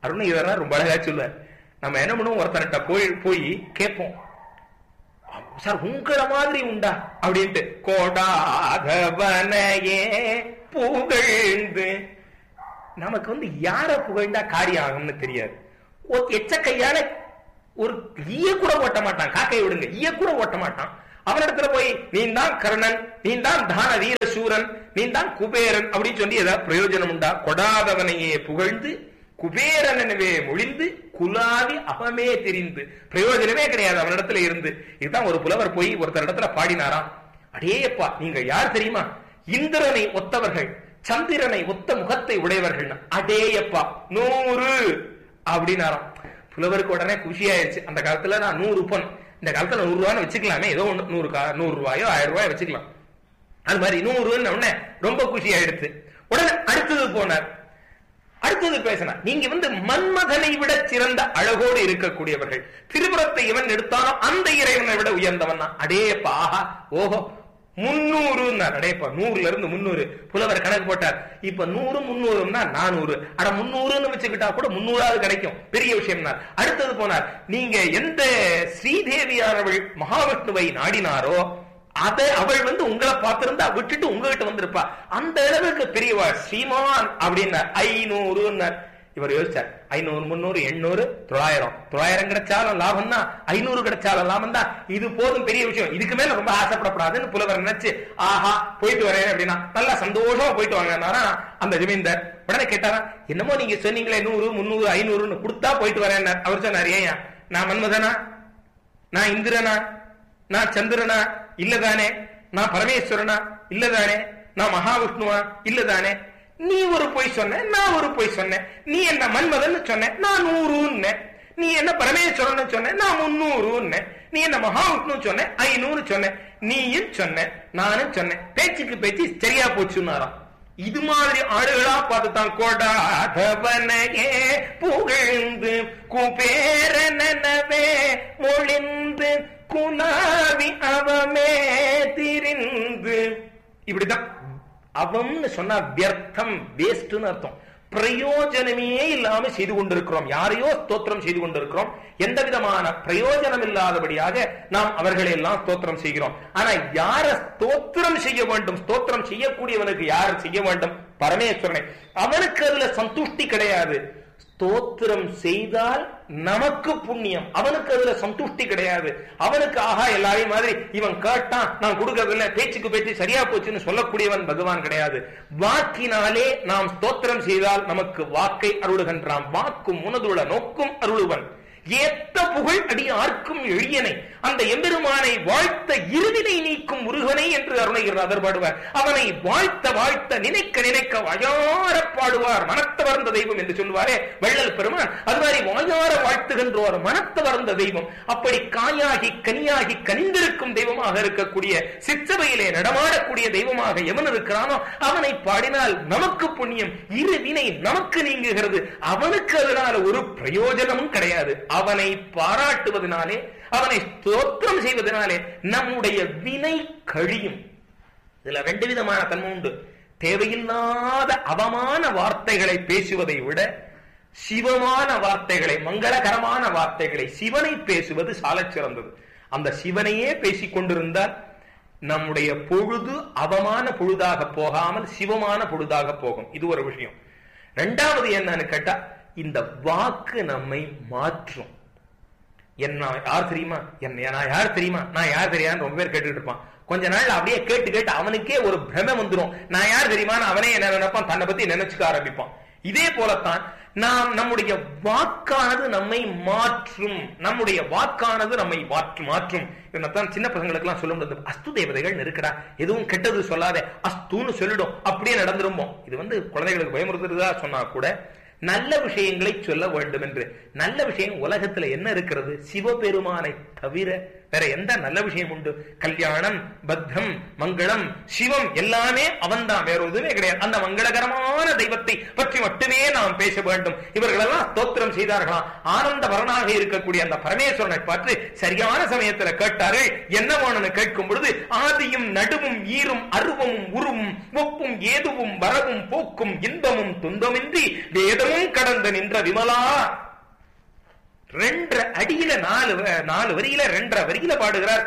அருணகிரிநாதர் ரொம்ப அழகா சொல்லுவார். நம்ம என்ன பண்ணுவோம், ஒருத்தர்கிட்ட போய் கேட்போம், சார் உங்கள மாதிரி உண்டா அப்படின்ட்டு. கோடாதவனையே புகழ்ந்து, நமக்கு யார புகழ்ந்தா காரியம் ஆகும்னு தெரியாது. எச்ச கையால ஒரு ஈய கூட ஓட்ட மாட்டான், காக்கை விடுங்க, ஈய கூட ஓட்ட மாட்டான். அவனிடத்துல போய் நீ தான் கர்ணன், நீ தான் தான வீர சூரன், நீ தான் குபேரன் அப்படின்னு சொல்லி ஏதாவது பிரயோஜனம் உண்டா? கொடாதவனையே புகழ்ந்து குபேரன் எனவே மொழிந்து குலாவி அவமே தெரிந்து, பிரயோஜனமே கிடையாது அவனிடத்துல இருந்து. இதுதான் ஒரு புலவர் போய் ஒருத்தர் இடத்துல பாடினாராம். அடேயப்பா, நீங்க யார் தெரியுமா? இந்திரனை ஒத்தவர்கள், சந்திரனை ஒத்த முகத்தை உடையவர்கள். அடேயப்பா 100 அப்படின்னாராம். புலவருக்கு உடனே குஷி ஆயிடுச்சு. அந்த காலத்துல நான் 100 பொன், இந்த காலத்துல 100 ரூபான்னு வச்சுக்கலாமே, ஏதோ 100 ரூபாயோ 1000 ரூபாயோ வச்சுக்கலாம். அது மாதிரி 100 உடனே ரொம்ப குஷி ஆயிடுச்சு. உடனே அடுத்தது போனார், அடுத்தது பேசினார். நீங்க மன்மதனை விட சிறந்த அழகோடு இருக்கக்கூடியவர்கள், திரிபுரத்தை இவன் எடுத்தானோ அந்த இறைவனை விட உயர்ந்தவன். அடேப்பா, ஆஹா, ஓஹோ 300. அடேப்பா 100ல இருந்து 300 புலவர் கணக்கு போட்டார். இப்ப 100 300னா 400. அட 300ன்னு வச்சுக்கிட்டா கூட 300 கிடைக்கும், பெரிய விஷயம். அடுத்தது போனார், நீங்க எந்த ஸ்ரீதேவியானவள் மகாவிஷ்ணுவை நாடினாரோ அதை அவள் உங்களை பார்த்திருந்தா விட்டுட்டு உங்ககிட்ட வந்திருப்பா, அந்த அளவுக்கு பெரியவா ஸ்ரீமான் அப்படின்னார். 500. இவர் யோசிச்சார், 500 300 800 900 900 கிடைச்சாலும் லாபம் தான், 500 கிடைச்சாலும் லாபம் தான், இது போதும், பெரிய விஷயம், இதுக்கு மேல ரொம்ப ஆசைப்படப்படாதுன்னு புலவர் நினைச்சு, ஆஹா போயிட்டு வரேன் அப்படின்னா நல்லா சந்தோஷமா போயிட்டு வாங்கினாரா அந்த ஜமீன்தார். உடனே கேட்டாரா, என்னமோ நீங்க சொன்னீங்களே 100 300 500 கொடுத்தா போயிட்டு வரேன். அவர் சொன்னார், ஏன் நான் மன்மதனா, நான் இந்திரனா, நான் சந்திரனா இல்லதானே, நான் பரமேஸ்வரனா இல்லதானே, நான் மகாவிஷ்ணுவா இல்லதானே? நீ ஒரு பொய் சொன்ன, நான் ஒரு பொய் சொன்னேன். நீ என்ன மன்மதன் சொன்ன, நான் 100. நீ என்ன பரமேஸ்வரன் சொன்ன, நான் 300. நீ என்ன மகாவிஷ்ணு சொன்ன, 500 சொன்ன. நீயும் சொன்ன, நானும் சொன்னேன், பேச்சுக்கு பேச்சு சரியா போச்சுன்னாராம். இது மாதிரி ஆளுகளா பார்த்துதான் கோடாதவனையே புகழ்ந்து குபேரனவே மொழிந்து குலாவி அவமே திரிந்து. இப்படிதான் அவம்னு சொன்னா வியர்த்தம், வேஸ்ட்னு அர்த்தம். பிரயோஜனமே இல்லாம செய்து கொண்டிருக்கிறோம், யாரையோ ஸ்தோத்திரம் செய்து கொண்டிருக்கிறோம். எந்த விதமான பிரயோஜனம் இல்லாதபடியாக நாம் அவர்களை எல்லாம் ஸ்தோத்திரம் செய்கிறோம். ஆனா யார ஸ்தோத்திரம் செய்ய வேண்டும்? ஸ்தோத்திரம் செய்யக்கூடியவனுக்கு யார் செய்ய வேண்டும்? பரமேஸ்வரனை. அவனுக்கு அதுல சந்துஷ்டி கிடையாது. ஸ்தோத்திரம் செய்தால் நமக்கு புண்ணியம், அவனுக்கு அதுல சந்துஷ்டி கிடையாது. அவனுக்கு ஆஹா எல்லாரையும் மாதிரி இவன் கேட்டான் நான் கொடுக்கறதில்ல, பேச்சுக்கு பேச்சு சரியா போச்சுன்னு சொல்லக்கூடியவன் பகவான் கிடையாது. வாக்கினாலே நாம் ஸ்தோத்திரம் செய்தால் நமக்கு வாக்கை அருளுகின்றான். வாக்கும் உனதுள்ள நோக்கும் அருளுவன். ஏத்த புகழ் அடியார்க்கும் எளியனை, அந்த எம்பெருமானை வாழ்த்த இருவினை நீக்கும் முருகனை என்று அருணகிரிநாதர் பாடுவார். அவனை வாழ்த்த வாழ்த்த நினைக்க நினைக்க வாயார பாடுவார். மனத்தவர்ந்த தெய்வம் என்று சொல்லுவாரே வள்ளல் பெருமான், அது மாதிரி வாயார வாழ்த்துகின்றோர் மனத்தவர்ந்த தெய்வம். அப்படி காயாகி கனியாகி கனிந்திருக்கும் தெய்வமாக இருக்கக்கூடிய சிற்றவையிலே நடமாடக்கூடிய தெய்வமாக எவன் இருக்கிறானோ அவனை பாடினால் நமக்கு புண்ணியம், இருவினை நமக்கு நீங்குகிறது. அவனுக்கு அதனால ஒரு பிரயோஜனமும் கிடையாது. அவனை பாராட்டுவதனாலே, அவனை ஸ்தோத்திரம் செய்வதனாலே நம்முடைய வினை கழியும். இதுல 2 விதமான தன்மை உண்டு. தேவையில்லாத அவமான வார்த்தைகளை பேசுவதை விட சிவமான வார்த்தைகளை, மங்களகரமான வார்த்தைகளை, சிவனை பேசுவது சாலச் சிறந்தது. அந்த சிவனையே பேசிக் கொண்டிருந்தால் நம்முடைய பொழுது அவமான பொழுதாக போகாமல் சிவமான பொழுதாக போகும். இது ஒரு விஷயம். 2வது என்னன்னு கேட்டா, இந்த வாக்கு நம்மை மாற்றும். என்ன யார் தெரியுமா, நான் யார் தெரியுமா, நான் யார் தெரியான்னு ரொம்ப பேர் கேட்டுட்டு இருப்பான். கொஞ்ச நாள் அப்படியே கேட்டு கேட்டு அவனுக்கே ஒரு பிரமை வந்துடும். நான் யார் தெரியுமான்னு அவனே என்ன நினைப்பான், தன்னை பத்தி நினைச்சுக்க ஆரம்பிப்பான். இதே போலத்தான் நாம் நம்முடைய வாக்கானது நம்மை மாற்றும். நம்முடைய வாக்கானது நம்மை மாற்றும். இதனால்தான் சின்ன பசங்களுக்கு எல்லாம் சொல்ல முடியாது, அஸ்து தேவதைகள் இருக்குடா, எதுவும் கெட்டது சொல்லாத, அஸ்துன்னு சொல்லிடும், அப்படியே நடந்துருமோ. இது குழந்தைகளுக்கு பயமுறுத்துறதா சொன்னா கூட நல்ல விஷயங்களை சொல்ல வேண்டும் என்று. நல்ல விஷயம் உலகத்துல என்ன இருக்கிறது? சிவபெருமானை தவிர வேற எந்த நல்ல விஷயம் உண்டு? கல்யாணம், பத்ரம், மங்களம், சிவம் எல்லாமே அவன்தான், வேற எதுவுமே கிடையாது. அந்த மங்களகரமான தெய்வத்தை பற்றி மட்டுமே நாம் பேச வேண்டும். இவர்களெல்லாம் ஸ்தோத்திரம் செய்தார்களாம். ஆனந்த வரனாக இருக்கக்கூடிய அந்த பரமேஸ்வரனை பார்த்து சரியான சமயத்துல கேட்டார்கள். என்ன வேணும்னு கேட்கும் பொழுது, ஆதியும் நடுவும் ஈரும் அருவமும் உருவும் ஒப்பும் ஏதுவும் வரவும் போக்கும் இன்பமும் துன்பமின்றி வேதமும் கடந்து நின்ற விமலா. 2 அடியில 4 வரியில 2.5 வரியில பாடுகிறார்.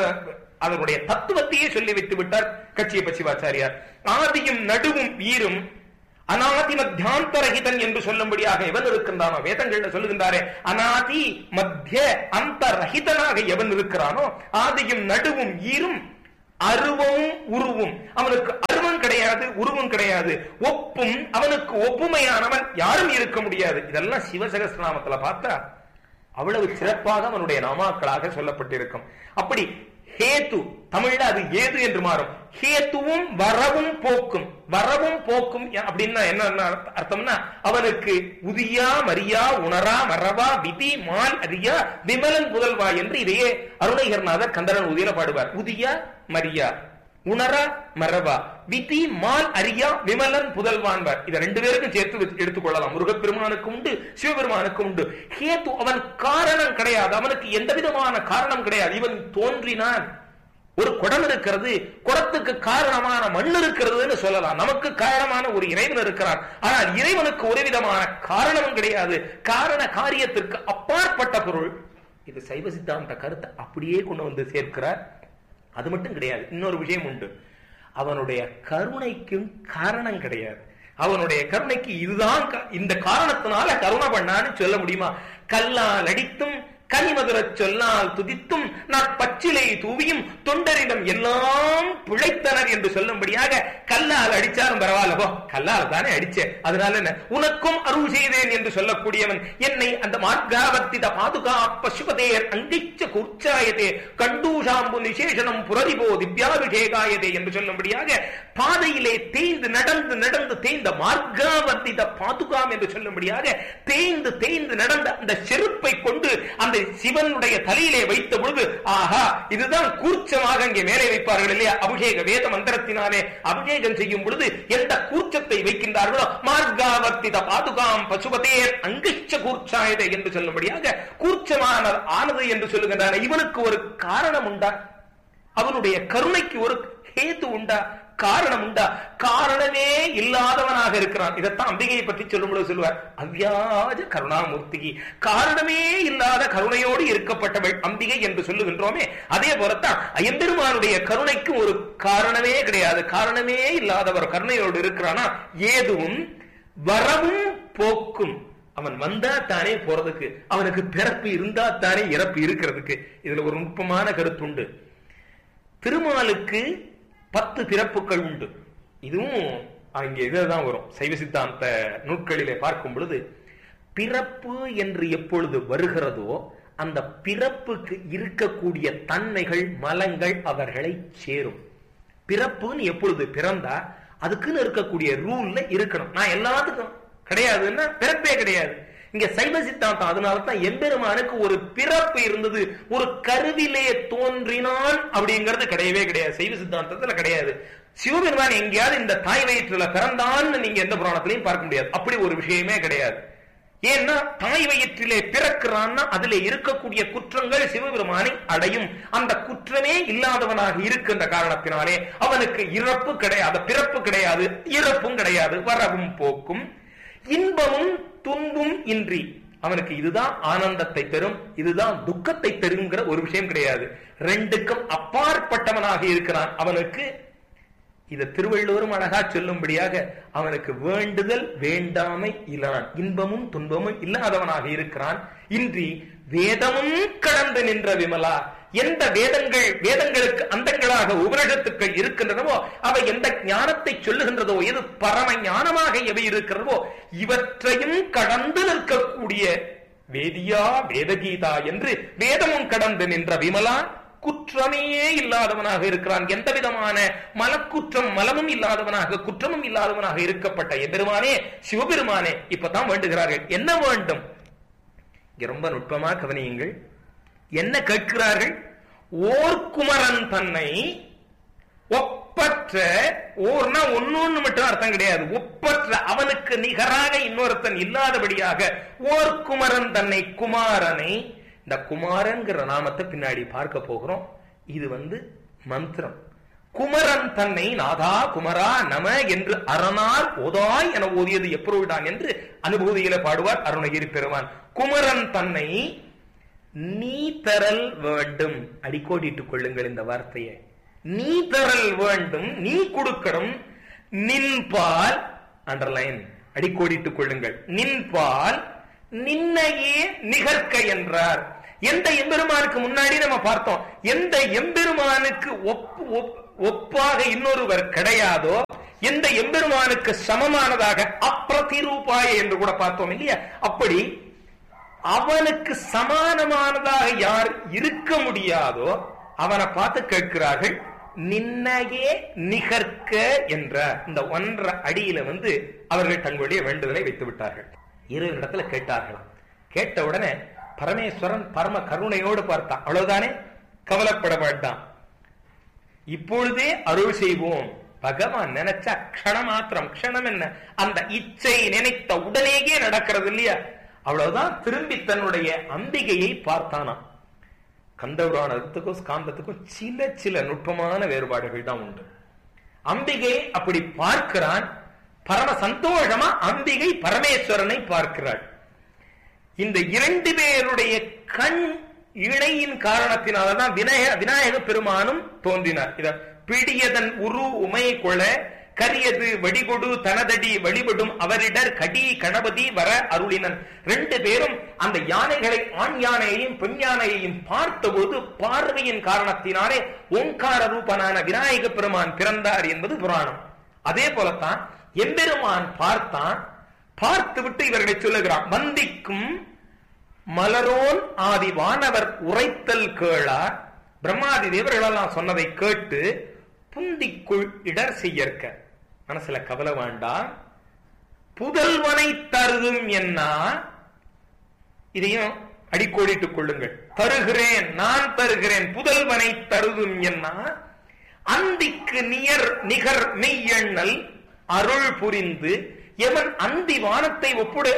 அதனுடைய தத்துவத்தையே சொல்லி வைத்து விட்டார் கச்சியப்ப சிவாச்சாரியார். ஆதியும் நடுவும் ஈரும் அநாதி மத்தியாந்தரஹிதன் என்று சொல்லும்படியாக எவன் இருக்கின்றானோ, வேதங்கள்ல சொல்லுகின்றாரே, அநாதி மத்திய அந்தரஹிதனாக எவன் இருக்கிறானோ, ஆதியும் நடுவும் ஈரும் அருவமும் உருவும், அவனுக்கு அருவம் கிடையாது, உருவம் கிடையாது, ஒப்பும் அவனுக்கு ஒப்புமையானவன் யாரும் இருக்க முடியாது. இதெல்லாம் சிவசகஸ்ரநாமத்துல பார்த்தா அவ்வளவு சிறப்பாக அவனுடைய நாமாக்களாக சொல்லப்பட்டிருக்கும். அப்படி ஹேத்து தமிழ்ல அது ஏது என்று மாறும். ஹேத்துவும் வரவும் போக்கும், வரவும் போக்கும் அப்படின்னா என்ன அர்த்தம்னா, அவனுக்கு உதியா மரியா உணரா மரவா விதி மால் அரியா விமலன் புதல்வா என்று இதையே அருணகிரிநாதர் கந்தரன் உதியில பாடுவார். உதியா மரியா உணரா மரவா விதி மால் அரியா விமலன் புதல்வான்பார். இதை 2 பேருக்கும் சேர்த்து எடுத்துக்கொள்ளலாம். முருகப்பெருமானுக்கு உண்டு, சிவபெருமானுக்கு உண்டு. ஹேத்து அவன் காரணம் கிடையாது, அவனுக்கு எந்த விதமான காரணம் கிடையாது. இவன் தோன்றினான். ஒரு குடம் இருக்கிறது, குடத்துக்கு காரணமான மண் இருக்கிறதுன்னு சொல்லலாம். நமக்கு காரணமான ஒரு இறைவன் இருக்கிறார். ஆனால் இறைவனுக்கு ஒரு விதமான காரணமும் கிடையாது. காரண காரியத்திற்கு அப்பாற்பட்ட பொருள். இது சைவ சித்தாந்த கருத்தை அப்படியே கொண்டு வந்து சேர்க்கிறார். அது மட்டும் கிடையாது, இன்னொரு விஷயம் உண்டு. அவனுடைய கருணைக்கும் காரணம் கிடையாது. அவனுடைய கருணைக்கு இதுதான் இந்த காரணத்தினால கருணை பண்ணான்னு சொல்ல முடியுமா? கல்லால் அடித்தும் கனிமதுர சொல்லால் துதித்தும் பச்சிலை தூவியும் தொண்டரிடம் எல்லாம் பிழைத்தனர் என்று சொல்லும்படியாக கல்லால் அடிச்சாலும் பரவாயில்லப்போ, கல்லால் தானே அடிச்சேன், அதனால என்ன, உனக்கும் அருள் செய்தேன் என்று சொல்லக்கூடியவன் என்னை அந்த மார்காவர்த்தித பாதுகா பசுபதேர் அங்கிச்ச குர்ச்சாயதே கண்டூஷாம்பு நிசேஷனம் புரதிபோ திவ்யாபிஷேகாயதே என்று சொல்லும்படியாக பாதையிலே தேய்ந்து நடந்து நடந்து தேய்ந்த மார்காவர்த்தித பாதுகாம் என்று சொல்லும்படியாக தேய்ந்து தேய்ந்து நடந்த அந்த செருப்பை கொண்டு அந்த சிவனுடைய தலையிலே வைத்த பொழுது, ஆஹா, இதுதான் கூர்ச்சமாக அங்கே மேலே வைப்பார்கள் இல்லையா? அபிஷேக வேத மந்திரத்தினாலே அபிஷேகம் செய்யும் பொழுது எந்த கூர்ச்சத்தை வைக்கின்றார்களோ, மார்காவர்த்தித பாதுகாம் பசுபதேர் அங்கிச்ச கூர்ச்சாயதே என்று சொல்லும்படியாக கூர்ச்சமானது ஆனது என்று சொல்லுகின்றன. இவனுக்கு ஒரு காரணம் உண்டா? அவனுடைய கருணைக்கு ஒரு ஹேது உண்டா? காரணம் உண்டா? காரணமே இல்லாதவனாக இருக்கிறான். இதைத்தான் அம்பிகையை பற்றி சொல்லும்போது சொல்லுவார், அவ்யாஜ கருணாமூர்த்தி. காரணமே இல்லாத கருணையோடு இருக்கப்பட்டவள் அம்பிகை என்று சொல்லுகின்றோமே, அதே போலத்தான் ஐயம்பெருமானுடைய கருணைக்கு ஒரு காரணமே கிடையாது. காரணமே இல்லாதவர் கருணையோடு இருக்கிறானா, ஏதுவும் வரவும் போக்கும். அவன் வந்தா தானே போறதுக்கு, அவனுக்கு பிறப்பு இருந்தா தானே இறப்பு இருக்கிறதுக்கு. இதுல ஒரு நுட்பமான கருத்துண்டு. திருமாலுக்கு 10 பிறப்புகள் உண்டு. இதுவும் அங்கே இதுதான் வரும். சைவ சித்தாந்த நூட்களிலே பார்க்கும் பொழுது, பிறப்பு என்று எப்பொழுது வருகிறதோ அந்த பிறப்புக்கு இருக்கக்கூடிய தன்மைகள் மலங்கள் அவர்களை சேரும். பிறப்புன்னு எப்பொழுது பிறந்தா அதுக்குன்னு இருக்கக்கூடிய ரூல்ல இருக்கணும். நான் எல்லாத்துக்கும் கிடையாதுன்னா பிறப்பே கிடையாது. இங்க சைவ சித்தாந்தம் அதனாலதான் எம்பெருமானுக்கு ஒரு பிறப்பு இருந்தது, ஒரு கருவிலே தோன்றினான் அப்படிங்கிறது கிடையவே கிடையாது. சைவ சித்தாந்தத்துல கிடையாது. சிவபெருமான் எங்கேயாவது இந்த தாய் வயிற்றுல பிறந்தான்னு நீங்க எந்த புராணத்திலையும் பார்க்க முடியாது. அப்படி ஒரு விஷயமே கிடையாது. ஏன்னா தாய் வயிற்றிலே பிறக்கிறான்னா அதுல இருக்கக்கூடிய குற்றங்கள் சிவபெருமானை அடையும். அந்த குற்றமே இல்லாதவனாக இருக்கின்ற காரணத்தினாலே அவனுக்கு இறப்பு கிடையாது, பிறப்பு கிடையாது, இறப்பும் கிடையாது, வரவும் போக்கும் இன்பமும் துன்பும் இன்றி. அவனுக்கு இதுதான் ஆனந்தத்தை தரும், இதுதான் துக்கத்தை தருங்கிற ஒரு விஷயம் கிடையாது. 2க்கும் அப்பாற்பட்டவனாக இருக்கிறான். அவனுக்கு இத திருவள்ளுவரும் அழகா சொல்லும்படியாக அவனுக்கு வேண்டுதல் வேண்டாமை இல்லான், இன்பமும் துன்பமும் இல்லாதவனாக இருக்கிறான். இன்றி வேதமும் கடந்து நின்ற விமலா. எந்த வேதங்களுக்கு அந்தங்களாக உபனிஷத்துக்கள் இருக்கின்றனவோ அவை எந்த ஞானத்தை சொல்லுகின்றதோ, எது பரம ஞானமாக எவை இருக்கிறதோ இவற்றையும் கடந்து நிற்கக்கூடிய வேதியா வேதகீதா என்று வேதமும் கடந்து நின்ற விமலா குற்றமே இல்லாதவனாக இருக்கிறான். எந்த விதமான மலக்குற்றம் மலமும் இல்லாதவனாக குற்றமும் இல்லாதவனாக இருக்கப்பட்ட எம்பெருமானே, சிவபெருமானே இப்பதான் வேண்டுகிறார்கள். என்ன வேண்டும்? ரொம்ப நுட்பமா கவனியுங்கள். என்ன கேட்கிறார்கள்? ஓர் குமரன் தன்னை ஒப்பற்ற, ஓர்னா ஒன்னொன்னு மட்டும் அர்த்தம் கிடையாது, ஒப்பற்ற, அவனுக்கு நிகராக இன்னொருத்தன் இல்லாதபடியாக ஓர் குமரன் தன்னை, குமாரனை. இந்த குமாரன்கிற நாமத்தை பின்னாடி பார்க்க போகிறோம். இது மந்திரம். குமரன் தன்னை நாதா குமரா நம என்று அரணால் ஓதாய் என ஓதியது எப்பொழுதுதான் என்று அனுபூதியில பாடுவார் அருணகிரி பெருமான். குமரன் தன்னை நீ தரல் வேண்டும். அடிக்கோடிட்டுக் கொள்ளுங்கள் இந்த வார்த்தையை. நீ தரல் வேண்டும், நீ கொடுக்கணும். நின்பால், அண்டர்லைன், அடிக்கோடிட்டுக் கொள்ளுங்கள். நின்பால் நின்னையே நிகர்க்க என்றார். எந்த எம்பெருமானுக்கு முன்னாடி நம்ம பார்த்தோம், எந்த எம்பெருமானுக்கு ஒப்பாக இன்னொருவர் கிடையாதோ, எந்த எம்பெருமானுக்கு சமமானதாக அப்பிரதிரூபாய என்று கூட பார்த்தோம் இல்லையா? அப்படி அவனுக்கு சமானமானதாக யார் இருக்க முடியாதோ அவனை பார்த்து கேட்கிறார்கள், நின்னையே நிகர்க்க என்ற இந்த 1.5 அடியில அவர்கள் தங்களுடைய வேண்டுதலை வைத்து விட்டார்கள். 2 இடத்துல கேட்டார்களாம். கேட்ட உடனே பரமேஸ்வரன் பரம கருணையோடு பார்த்தான். அவ்வளவுதானே, கவலைப்பட வேண்டாம், இப்பொழுதே அருள் செய்வோம். பகவான் நினைச்சா க்ஷணமாத்திரம், க்ஷணம் என்ன, அந்த இச்சை நினைத்த உடனேயே நடக்கிறது இல்லையா? அவ்வளவுதான். திரும்பி தன்னுடைய அம்பிகையை பார்த்தானா. கந்தபுராணத்துக்கும் ஸ்காந்தத்துக்கும் சில நுட்பமான வேறுபாடுகள் தான் உண்டு. அம்பிகை அப்படி பார்க்கிறான், பரம சந்தோஷமா அம்பிகை பரமேஸ்வரனை பார்க்கிறாள். இந்த 2 பேருடைய கண் இணையின் காரணத்தினால்தான் விநாயக பெருமானும் தோன்றினார். இத பிடியதன் உரு உமை கொள கரியது வடிகொடு தனதடி வழிபடும் அவரிடர் கடி கணபதி வர அருளினன். 2 பேரும் அந்த யானைகளை, ஆண் யானையையும் பெண் யானையையும் பார்த்தபோது பார்வையின் காரணத்தினாலே ஓங்கார ரூபனான விநாயக பெருமான் பிறந்தார் என்பது புராணம். அதே போலத்தான் எம்பெருமான் பார்த்தான். பார்த்து விட்டு இவர்களை சொல்லுகிறான், வந்திக்கும் மலரோன் ஆதி வானவர் உரைத்தல் கேளார். பிரம்மாதி தேவர்களெல்லாம் சொன்னதை கேட்டு புந்திக்குள் இடர் செய்யற்க. மனசுல கவலை வேண்டாம், புதல்வனை தருதும் என்ன, இதையும் அடிக்கோடிட்டுக் கொள்ளுங்கள். தருகிறேன், நான் தருகிறேன், புதல்வனை தருதும் என்ன, அந்திக்கு நிகர் மெய்யண்ணல் அருள் புரிந்து. எவன் அந்தி வானத்தை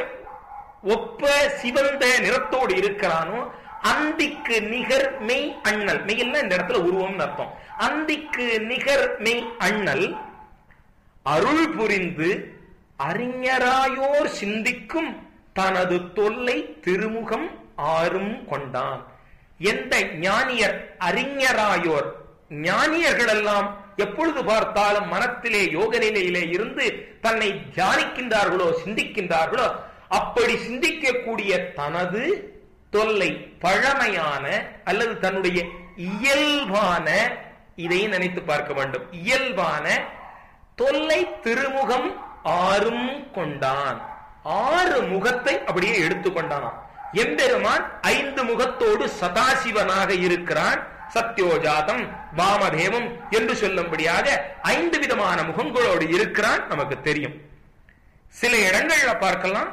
ஒப்ப சிவந்த நிறத்தோடு இருக்கிறானோ, அந்திக்கு நிகர் மெய் அண்ணல், மெய்யல்ல இந்த இடத்துல உருவம் அர்த்தம், அந்திக்கு நிகர் மெய் அண்ணல் அருள் புரிந்து அறிஞராயோர் சிந்திக்கும் தனது தொல்லை திருமுகம் ஆறும் கொண்டான். எந்த ஞானியர், அறிஞராயோர், ஞானியர்கள் எல்லாம் எப்பொழுது பார்த்தாலும் மனத்திலே யோக நிலையிலே இருந்து தன்னை தியானிக்கின்றார்களோ, சிந்திக்கின்றார்களோ, அப்படி சிந்திக்கக்கூடிய தனது தொல்லை, பழமையான அல்லது தன்னுடைய இயல்பான, இதையும் நினைத்து பார்க்க வேண்டும், இயல்பான தொல்லை திருமுகம் ஆறும் கொண்டான். 6 முகத்தை அப்படியே எடுத்துக்கொண்டானாம். எம்பெருமான் 5 முகத்தோடு சதாசிவனாக இருக்கிறான். சத்யோஜாதம், வாமதேவம் என்று சொல்லும்படியாக 5 விதமான முகங்களோடு இருக்கிறான். நமக்கு தெரியும். சில இடங்கள்ல பார்க்கலாம்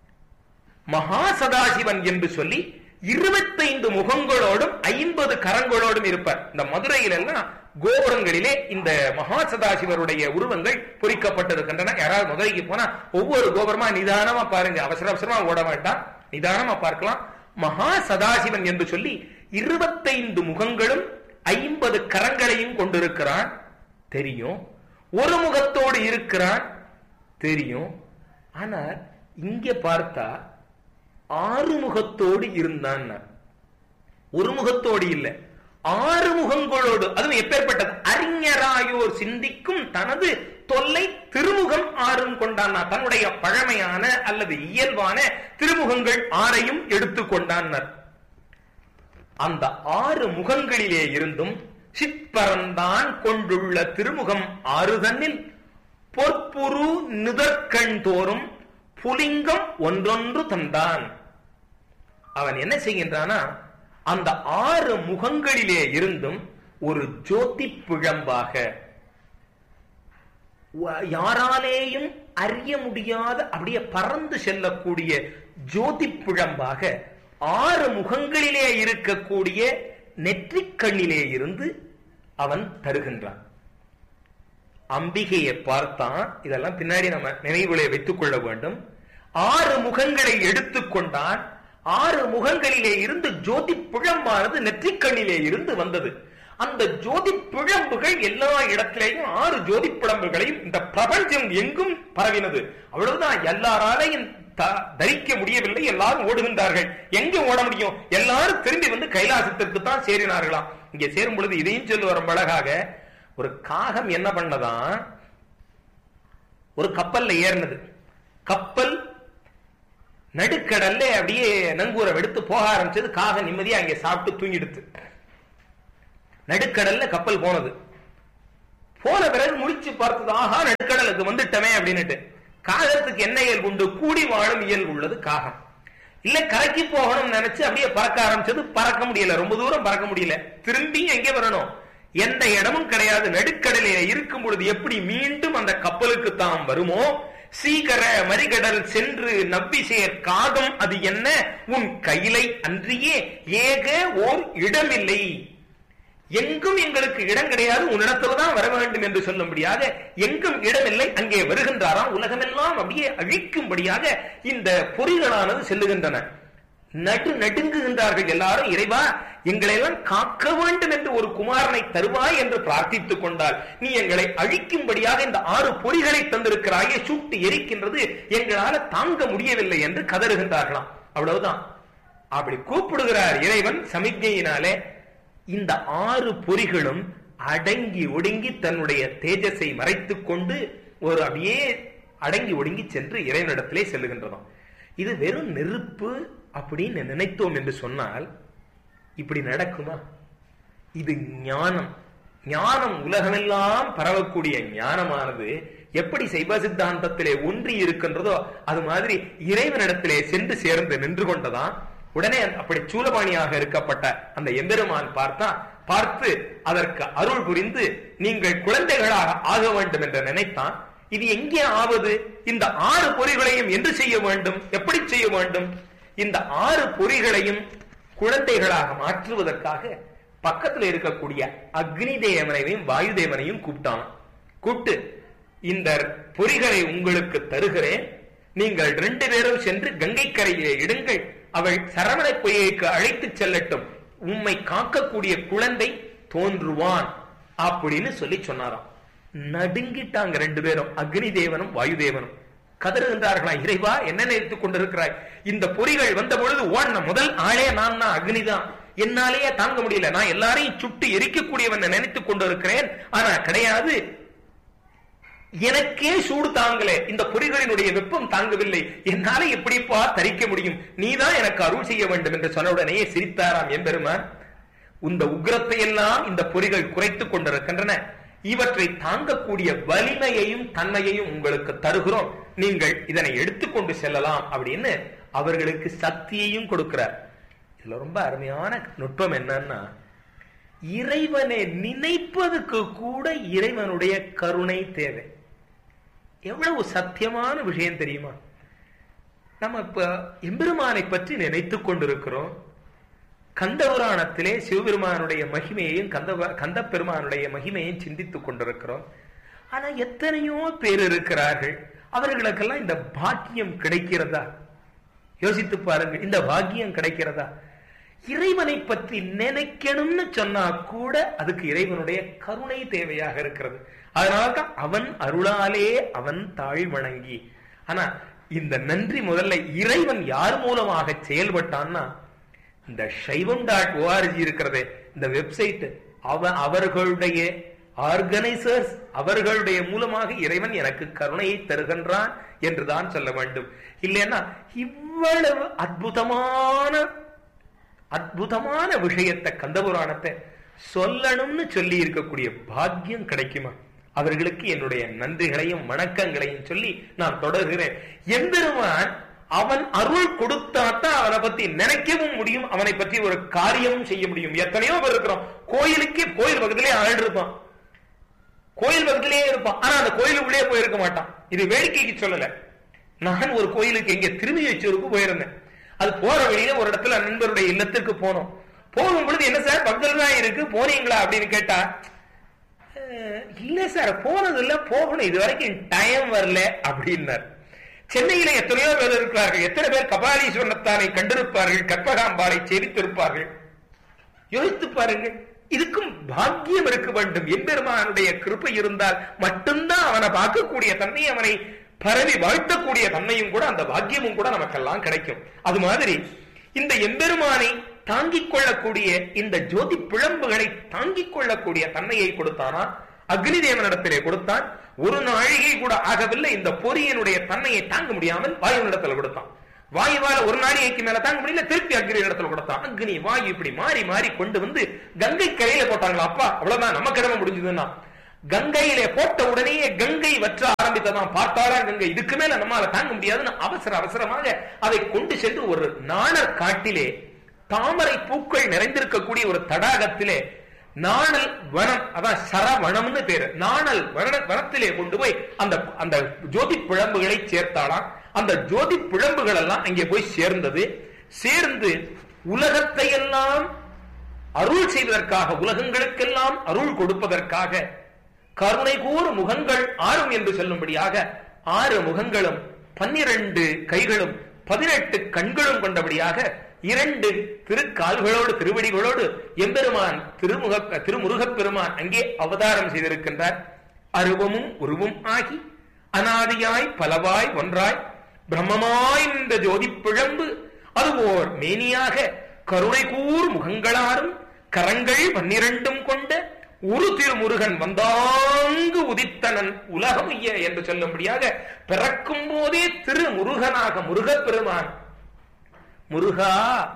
மகா சதாசிவன் என்று சொல்லி 25 முகங்களோடும் 50 கரங்களோடும் இருப்பார். இந்த மதுரையில எல்லாம் கோபுரங்களிலே இந்த மகா சதாசிவருடைய உருவங்கள் பொறிக்கப்பட்டிருக்கின்றன. யாராவது மதுரைக்கு போனா ஒவ்வொரு கோபுரமா நிதானமா பாருங்க, அவசரமா ஓட வேண்டாம், நிதானமா பார்க்கலாம். மகா சதாசிவன் என்று சொல்லி 25 முகங்களும் 50 கரங்களையும் கொண்டிருக்கிறான் தெரியும். ஒரு முகத்தோடு இருக்கிறான் தெரியும். ஆனா இங்க பார்த்தா 6 முகத்தோடு இருந்தான். ஒரு முகத்தோடு இல்லை, 6 முகங்களோடு. அதுவும் எப்பேற்பட்டது, அறிஞராயோர் சிந்திக்கும் தனது தொல்லை திருமுகம் 6 கொண்டான். தன்னுடைய பழமையான அல்லது இயல்பான திருமுகங்கள் 6ஐயும் எடுத்துக்கொண்டான். அந்த 6 முகங்களிலே இருந்தும் சிற்பரந்தான் கொண்டுள்ள திருமுகம் 6 தன்னில் பொற்புரு நுதற்கண் தோறும் புலிங்கம் ஒன்றொன்று தந்தான். அவன் என்ன செய்கின்றானா, அந்த 6 முகங்களிலே இருந்தும் ஒரு ஜோதி பிழம்பாக, யாராலேயும் அறிய முடியாத அப்படியே பறந்து செல்லக்கூடிய ஜோதி பிழம்பாக 6 முகங்களிலே இருக்கக்கூடிய நெற்றிக்கண்ணிலே இருந்து அவன் தருகின்றான். அம்பிகையை பார்த்தான். இதெல்லாம் பின்னாடி நம்ம நினைவுகளை வைத்துக் கொள்ள வேண்டும். 6 முகங்களை எடுத்துக்கொண்டான். 6 முகங்களிலே இருந்து ஜோதி பிழம்பானது நெற்றிக்கண்ணிலே இருந்து வந்தது. அந்த ஜோதி பிழம்புகள் எல்லா இடத்திலேயும் 6 ஜோதி பிழம்புகளையும் இந்த பிரபஞ்சம் எங்கும் பரவினது. அவ்வளவுதான். எல்லாராலையும் தரிக்க முடியவில்லை. எல்லாரும் ஓடுகின்றார்கள். எங்க ஓட முடியும்? எல்லாரும் திரும்பி வந்து கைலாசத்திற்கு தான் சேரினார்களாம். இங்க சேரும் பொழுது இதையும் சொல்லுவார் அழகாக. ஒரு காகம் என்ன பண்ணதான், ஒரு கப்பல்ல ஏறினது. கப்பல் நடுக்கடல்ல அப்படியே நங்கூரை எடுத்து போக ஆரம்பிச்சது. காகம் நிம்மதியா அங்கே சாப்பிட்டு தூங்கிடுத்து. நடுக்கடல்ல கப்பல் போனது. போன பிறகு முடிச்சு பார்த்தது, ஆஹா நடுக்கடலுக்கு வந்துட்டமே அப்படின்னுட்டு. காகத்துக்கு என்ன இயல்பு உண்டு? கூடி வாழும் இயல்பு உள்ளது காகம். இல்ல கரைக்கு போகணும்னு நினைச்சு அப்படியே பறக்க ஆரம்பிச்சது. பறக்க முடியல, ரொம்ப தூரம் பறக்க முடியல. திரும்பி எங்கே வரணும்? எந்த இடமும் கிடையாது. நடுக்கடலிலே இருக்கும் பொழுது எப்படி மீண்டும் அந்த கப்பலுக்கு தாம் வருமோ, சீகர மறிகடல் சென்று நவ்விசேர் காகம் அது என்ன உன் கையிலை அன்றியே ஏக ஓர் இடமில்லை. எங்கும் எங்களுக்கு இடம் கிடையாது, உன்னிடத்துலதான் வர வேண்டும் என்று சொல்லும்படியாக எங்கும் இடமில்லை. அங்கே வருகின்றாராம். உலகமெல்லாம் அப்படியே அழிக்கும்படியாக இந்த பொறிகளானது செல்லுகின்றன. நடுங்குகின்றார்கள் எல்லாரும். இறைவா, எங்களை எல்லாம் காக்க வேண்டும் என்று ஒரு குமாரனை தருவாய் என்று பிரார்த்தித்துக் கொண்டால் நீ எங்களை அழிக்கும்படியாக இந்த 6 பொறிகளை தந்திருக்கிறாயே, சுட்டு எரிக்கின்றது, எங்களால தாங்க முடியவில்லை என்று கதறுகின்றார்களாம். அவ்வளவுதான். அப்படி கூப்பிடுகிறார் இறைவன் சமிக்ஞையினாலே. இந்த 6 பொறிகளும் அடங்கி ஒடுங்கி தன்னுடைய தேஜஸை மறைத்துக் கொண்டு ஒரு அப்படியே அடங்கி ஒடுங்கி சென்று இறைவனிடத்திலே செல்லுகின்றதாம். இது வெறும் நெருப்பு அப்படின்னு நினைத்தோம் என்று சொன்னால் இப்படி நடக்குமா? இது ஞானம். ஞானம் உலகமெல்லாம் பரவக்கூடிய ஞானமானது எப்படி சைவ சித்தாந்தத்திலே ஒன்றி இருக்கின்றதோ அது மாதிரி இறைவனிடத்திலே சென்று சேர்ந்து நின்று கொண்டதான். உடனே அப்படி சூலபாணியாக இருக்கப்பட்ட அந்த எம்பெருமான் பார்த்து அதற்கு அருள் புரிந்து நீங்கள் குழந்தைகளாக ஆக வேண்டும் என்று நினைத்தான். இது எங்கே ஆவது? இந்த 6 பொறிகளையும் என்று செய்ய வேண்டும். எப்படி செய்ய வேண்டும்? இந்த 6 பொறிகளையும் குழந்தைகளாக மாற்றுவதற்காக பக்கத்தில் இருக்கக்கூடிய அக்னி தேவனையும் வாயு தேவனையும் கூப்பிட்டு இந்த பொறிகளை உங்களுக்கு தருகிறேன், நீங்கள் 2 பேரும் சென்று கங்கை கரையிலே இடுங்கள், அவள் சரவண பொய்கைக்கு அழைத்து செல்லட்டும், உம்மை காக்கக்கூடிய குழந்தை தோன்றுவான் அப்படின்னு சொல்லி சொன்னாராம். நடுங்கிட்டாங்க 2 பேரும், அக்னி தேவனும் வாயு தேவனும். கதறுகின்றார்களா, இறைவா என்ன நினைத்துக் கொண்டிருக்கிறாய்? இந்த பொறிகள் வந்த பொழுது ஓடின முதல் ஆளே நான் தான், அக்னிதான். என்னாலேயே தாங்க முடியல, நான் எல்லாரையும் சுட்டு எரிக்கக்கூடியவன் நினைத்துக் கொண்டிருக்கிறேன். ஆனா கிடையாது, எனக்கே சூடு தாங்கல, இந்த பொறிகளினுடைய வெப்பம் தாங்கவில்லை, என்னால எப்படிப்பா தரிக்க முடியும்? நீதான் எனக்கு அருள் செய்ய வேண்டும் என்று சொன்ன உடனே சிரித்தாராம் எம்பெருமான். இந்த உக்ரத்தை எல்லாம் இந்த பொறிகள் குறைத்துக் கொண்டிருக்கின்றன, இவற்றை தாங்கக்கூடிய வலிமையையும் தன்மையையும் உங்களுக்கு தருகிறோம், நீங்கள் இதனை எடுத்துக்கொண்டு செல்லலாம் அப்படின்னு அவர்களுக்கு சக்தியையும் கொடுக்கிறார். இதுல ரொம்ப அருமையான நுட்பம் என்னன்னா, இறைவனை நினைப்பதுக்கு கூட இறைவனுடைய கருணை தேவை. எவ்வளவு சத்தியமான விஷயம் தெரியுமா? நம்ம இப்ப எம்பெருமானை பற்றி நினைத்துக் கொண்டிருக்கிறோம். கந்தபுராணத்திலே சிவபெருமானுடைய மகிமையையும் கந்த பெருமானுடைய மகிமையையும் சிந்தித்துக் கொண்டிருக்கிறோம். ஆனா எத்தனையோ பேர் இருக்கிறார்கள், அவர்களுக்கெல்லாம் இந்த பாக்கியம் கிடைக்கிறதா? யோசித்து பாருங்க, இந்த பாக்கியம் கிடைக்கிறதா? இறைவனை பற்றி நினைக்கணும்னு சொன்னா கூட அதுக்கு இறைவனுடைய கருணை தேவையாக இருக்கிறது. அதனால்தான் அவன் அருளாலே அவன் தாழ் வணங்கி. ஆனா இந்த நன்றி முதல்ல இறைவன் யார் மூலமாக செயல்பட்டான்னா, இந்த saivam.org இருக்கிறதே இந்த வெப்சைட், அவர்களுடைய ஆர்கனைசர்ஸ், அவர்களுடைய மூலமாக இறைவன் எனக்கு கருணையை தருகின்றான் என்றுதான் சொல்ல வேண்டும். இல்லைன்னா இவ்வளவு அற்புதமான விஷயத்தை, கந்தபுராணத்தை சொல்லணும்னு சொல்லி இருக்கக்கூடிய பாக்கியம் கிடைக்குமா? அவர்களுக்கு என்னுடைய நன்றிகளையும் வணக்கங்களையும் சொல்லி நான் தொடர்கிறேன். எம்பெருமான் அவன் அருள் கொடுத்தாத்தான் அவனை பத்தி நினைக்கவும் முடியும், அவனை பற்றி ஒரு காரியமும் செய்ய முடியும். எத்தனையோ பேர் இருக்கிறோம், கோயில் பக்கத்திலே ஆள் இருப்பான், கோயில் பக்கத்திலேயே இருப்பான், ஆனா அந்த கோயிலுக்குள்ளே போயிருக்க மாட்டான். இது வேடிக்கைக்கு சொல்லல. நான் ஒரு கோயிலுக்கு எங்க திரும்பி வச்சூருக்கு போயிருந்தேன். அது போற வழியில ஒரு இடத்துல நண்பருடைய இல்லத்திற்கு போனோம். போகும் பொழுது என்ன சார் பக்கத்துல தான் இருக்கு போனீங்களா அப்படின்னு கேட்டா, இல்ல சார் போனது இல்ல, போகணும், இது வரைக்கும் டைம் வரல அப்படின்னார். சென்னையில எத்தனையோ பேர் இருக்கிறார்கள், எத்தனை பேர் கபாலீஸ்வரத்தானை கண்டிருப்பார்கள், கற்பகாம்பாளை சேவித்திருப்பார்கள். யோசித்து பாருங்கள், இதுக்கும் பாக்கியம் இருக்க வேண்டும். எம்பெருமானுடைய கிருபை இருந்தால் மட்டும்தான் அவனை பார்க்கக்கூடிய தன்மை, அவனை பரவி வாழ்த்தக்கூடிய தன்மையும் கூட, அந்த பாக்கியமும் கூட நமக்கெல்லாம் கிடைக்கும். அது மாதிரி இந்த எம்பெருமானை தாங்கிக் கொள்ளக்கூடிய, இந்த ஜோதி பிழம்புகளை தாங்கிக் கொள்ளக்கூடிய தன்மையை கொடுத்தானா, அக்னி தேவனிடத்திலே கொடுத்தான். ஒரு நாழிகை கூட ஆகவில்லை, இந்த பொறியினுடைய தன்மையை தாங்க முடியாமல் வாயுவினிடத்தில் கொடுத்தான். வாயுவால ஒரு நாழிகைக்கு மேல தாங்க முடியல, திருப்பி அக்னி இடத்துல கொடுத்தான். அக்னி வாயு இப்படி மாறி மாறி கொண்டு வந்து கங்கை கரையில போட்டாங்களா. அப்பா அவ்வளவுதான், நம்ம கடமை முடிஞ்சதுன்னா. கங்கையிலே போட்ட உடனேயே கங்கை வற்ற ஆரம்பித்ததான். பார்த்தாரா கங்கை, இதுக்கு மேல நம்மால தாங்க முடியாதுன்னு அவசரமாக அதை கொண்டு சென்று ஒரு நாணல் காட்டிலே, தாமரை பூக்கள் நிறைந்திருக்கக்கூடிய ஒரு தடாகத்திலே, நாணல் வனம், அதான் சரவணம்னு பேரு, நாணல் வனத்திலே கொண்டு போய் அந்த ஜோதி பிழம்புகளை சேர்த்தாளாம். அந்த ஜோதி பிழம்புகள் எல்லாம் அங்கே போய் சேர்ந்தது. சேர்ந்து உலகத்தை எல்லாம் அருள் செய்வதற்காக, உலகங்களுக்கெல்லாம் அருள் கொடுப்பதற்காக, கருணை கூறு முகங்கள் 6 என்று சொல்லும்படியாக 6 முகங்களும் 12 கைகளும் 18 கண்களும் கொண்டபடியாக 2 திருக்கால்களோடு திருவடிகளோடு எம்பெருமான் திருமுருகப் பெருமான் அங்கே அவதாரம் செய்திருக்கின்றார். அருவமும் உருவும் ஆகி அனாதியாய் பலவாய் ஒன்றாய் பிரம்மமாய் இந்த ஜோதி பிழம்பு அது ஓர் மேனியாக கருணை கூறு முகங்களாரும் கரங்கள் 12 கொண்ட ஒரு திருமுருகன் வந்தாங்கு உதித்தனன் உலகம் என்று சொல்லும்படியாக பிறக்கும் போதே திருமுருகனாக முருகப்பெருமான் முருகா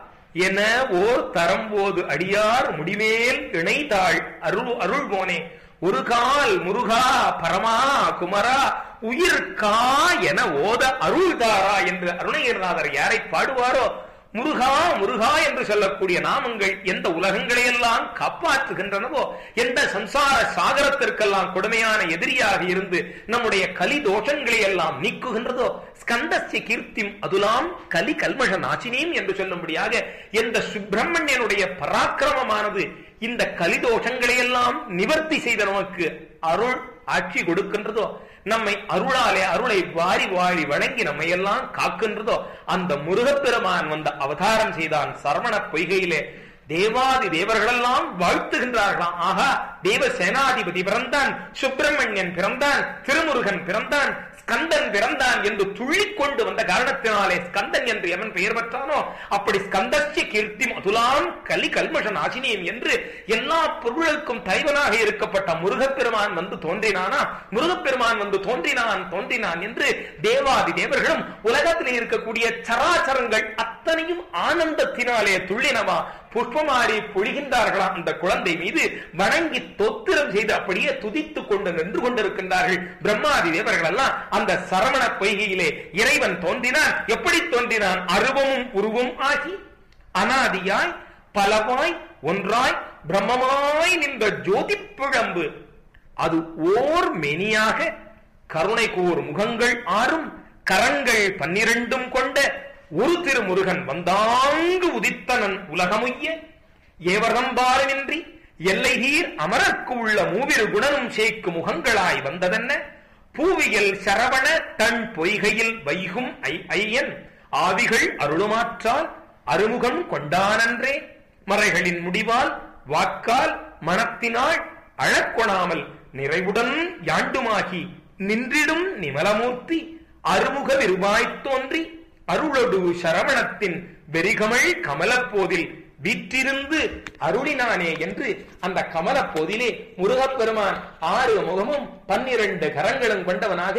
என ஓர் தரம்போது அடியார் முடிமேல் இணைத்தாள் அருள் போனே ஒரு கால் முருகா பரமா குமரா உயிர் கா என ஓத அருள்தாரா என்று அருணகிரிநாதர் யாரை பாடுவாரோ, முருகா முருகா என்று சொல்லக்கூடிய நாமங்கள் எந்த உலகங்களை எல்லாம் காப்பாற்றுகின்றனவோ, எந்த சம்சார சாகரத்திற்கெல்லாம் கொடுமையான எதிரியாக இருந்து நம்முடைய கலி தோஷங்களை எல்லாம் நீக்குகின்றதோ, ஸ்கந்தஸ்ய கீர்த்திம் அதுலாம் கலி கல்மஷ நாசினீம் என்று சொல்லும்படியாக எந்த சுப்பிரமணியனுடைய பராக்கிரமமானது இந்த கலிதோஷங்களை எல்லாம் நிவர்த்தி செய்த நமக்கு அருள் ஆட்சி கொடுக்கின்றதோ, நம்மை அருளாலே அருளை வாரி வாரி வழங்கி நம்மை எல்லாம் காக்கின்றதோ, அந்த முருகப்பெருமான் வந்த அவதாரம் செய்தான் சரவண பொய்கையிலே. தேவாதி தேவர்களெல்லாம் வாழ்த்துகின்றார்களாம். ஆகா, தேவ சேனாதிபதி பிறந்தான், சுப்பிரமணியன் பிறந்தான், திருமுருகன் பிறந்தான், ஸ்கந்தன் பிறந்தான் என்று துள்ளிக்கொண்டு வந்த காரணத்தினாலே ஸ்கந்தன் என்று எவன் பெயர் பெற்றானோ, அப்படி ஸ்கந்தஸ்ய கீர்த்தி அதுலாம் கலி கல்மஷ நாசினியம் என்று எல்லா பொருளுக்கும் தலைவனாக இருக்கப்பட்ட முருகப்பெருமான் வந்து தோன்றினானா, முருகப்பெருமான் வந்து தோன்றினான் என்று தேவாதி தேவர்களும் உலகத்தில் இருக்கக்கூடிய சராச்சரங்கள் அத்தனையும் ஆனந்தத்தினாலே துள்ளினவா புஷ்பமாரி பொழிகின்றார்களாம். அந்த குழந்தை மீது வணங்கி தொத்திரம் செய்து அப்படியே துதித்துக் கொண்டு நின்று கொண்டிருக்கின்றார்கள் பிரம்மாதி தேவர்கள் எல்லாம். அந்த சரவண பொய்கையிலே இறைவன் தோன்றினான். எப்படி தோன்றினான்? அருவமும் உருவும் ஆகி அனாதியாய் பலவாய் ஒன்றாய் பிரம்மமாய் நின்ற ஜோதி பிழம்பு அது ஓர் மெனியாக கருணை கூர் முகங்கள் 6 கரங்கள் 12 கொண்ட ஒரு திருமுருகன் வந்தாங்கு உதித்தனன் உலகமுய்ய ஏவரம்பாலனின்றி எல்லைதீர் அமரர்க்கு உள்ள மூவிரு குணனும் சேக்கு முகங்களாய் வந்ததென்ன பூவியல் சரவண தன் பொய்கையில் வைகும் ஐயன் ஆவிகள் அருளுமாற்றால் அருமுகம் கொண்டானன்றே மறைகளின் முடிவால் வாக்கால் மனத்தினால் அழக்கொணாமல் நிறைவுடன் யாண்டுமாகி நின்றிடும் நிமலமூர்த்தி அருமுக விருவாய்த் தோன்றி அருளொடு சரவணத்தின் வெறிகமள் கமலப்போதில் வீற்றிருந்து அருளினானே என்று அந்த கமலப்போதிலே முருகப்பெருமான் 6 முகமும் 12 கரங்களும் கொண்டவனாக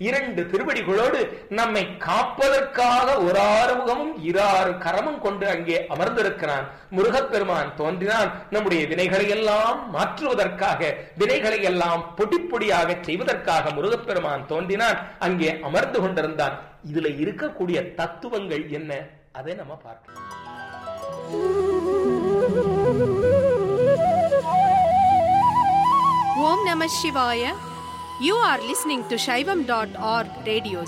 2 திருவடிகளோடு நம்மை காப்பதற்காக ஒரு 6 முகமும் 6 கரமும் கொண்டு அங்கே அமர்ந்திருக்கிறான். முருகப்பெருமான் தோன்றினான் நம்முடைய வினைகளை எல்லாம் மாற்றுவதற்காக, வினைகளை எல்லாம் பொடி பொடியாக செய்வதற்காக முருகப்பெருமான் தோன்றினான், அங்கே அமர்ந்து கொண்டிருந்தான். இதுல இருக்கக்கூடிய தத்துவங்கள் என்ன, அதை நம்ம பார்க்கலாம். Om Namah Shivaya. You are listening to Shaivam.org radios.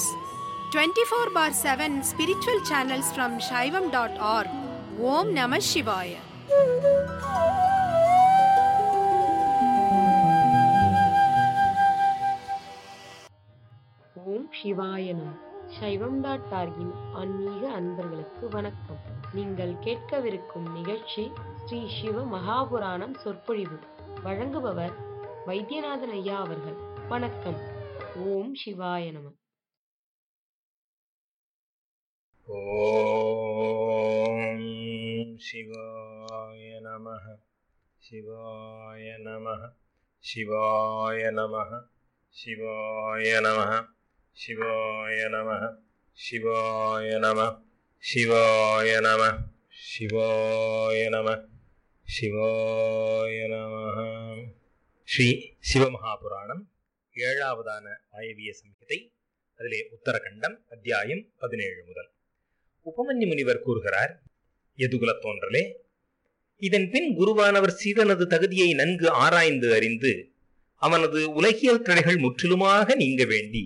24/7 spiritual channels from Shaivam.org. Om Namah Shivaya. ஓம் சிவாய நம. சைவம்.org-இன் ஆன்மீக அன்பர்களுக்கு வணக்கம். நீங்கள் கேட்கவிருக்கும் நிகழ்ச்சி ஸ்ரீ சிவ மகாபுராணம் சொற்பொழிவு. வழங்குபவர் வைத்தியநாதன் ஐயா அவர்கள். வணக்கம். ஓம் சிவாய நம. ஓம் சிவாய நமः. சிவாய நமः. சிவாய நமः. சிவாய நமः. சிவாய நமः. சிவாய நமः. சிவாய நமः. சிவாய நமः. சிவாய நமः. ஸ்ரீ சிவமகாபுராணம் 7ஆவதான வாயவிய சம்ஹிதை. அதிலே உத்தரகண்டம் அத்தியாயம் 17 முதல். உபமன்யு முனிவர் கூறுகிறார், யதுகுலத் தோன்றலே, இதன் பின் குருவானவர் சீடனது தகுதியை நன்கு ஆராய்ந்து அறிந்து அவனது உலகியல் தடைகள் முற்றிலுமாக நீங்க வேண்டி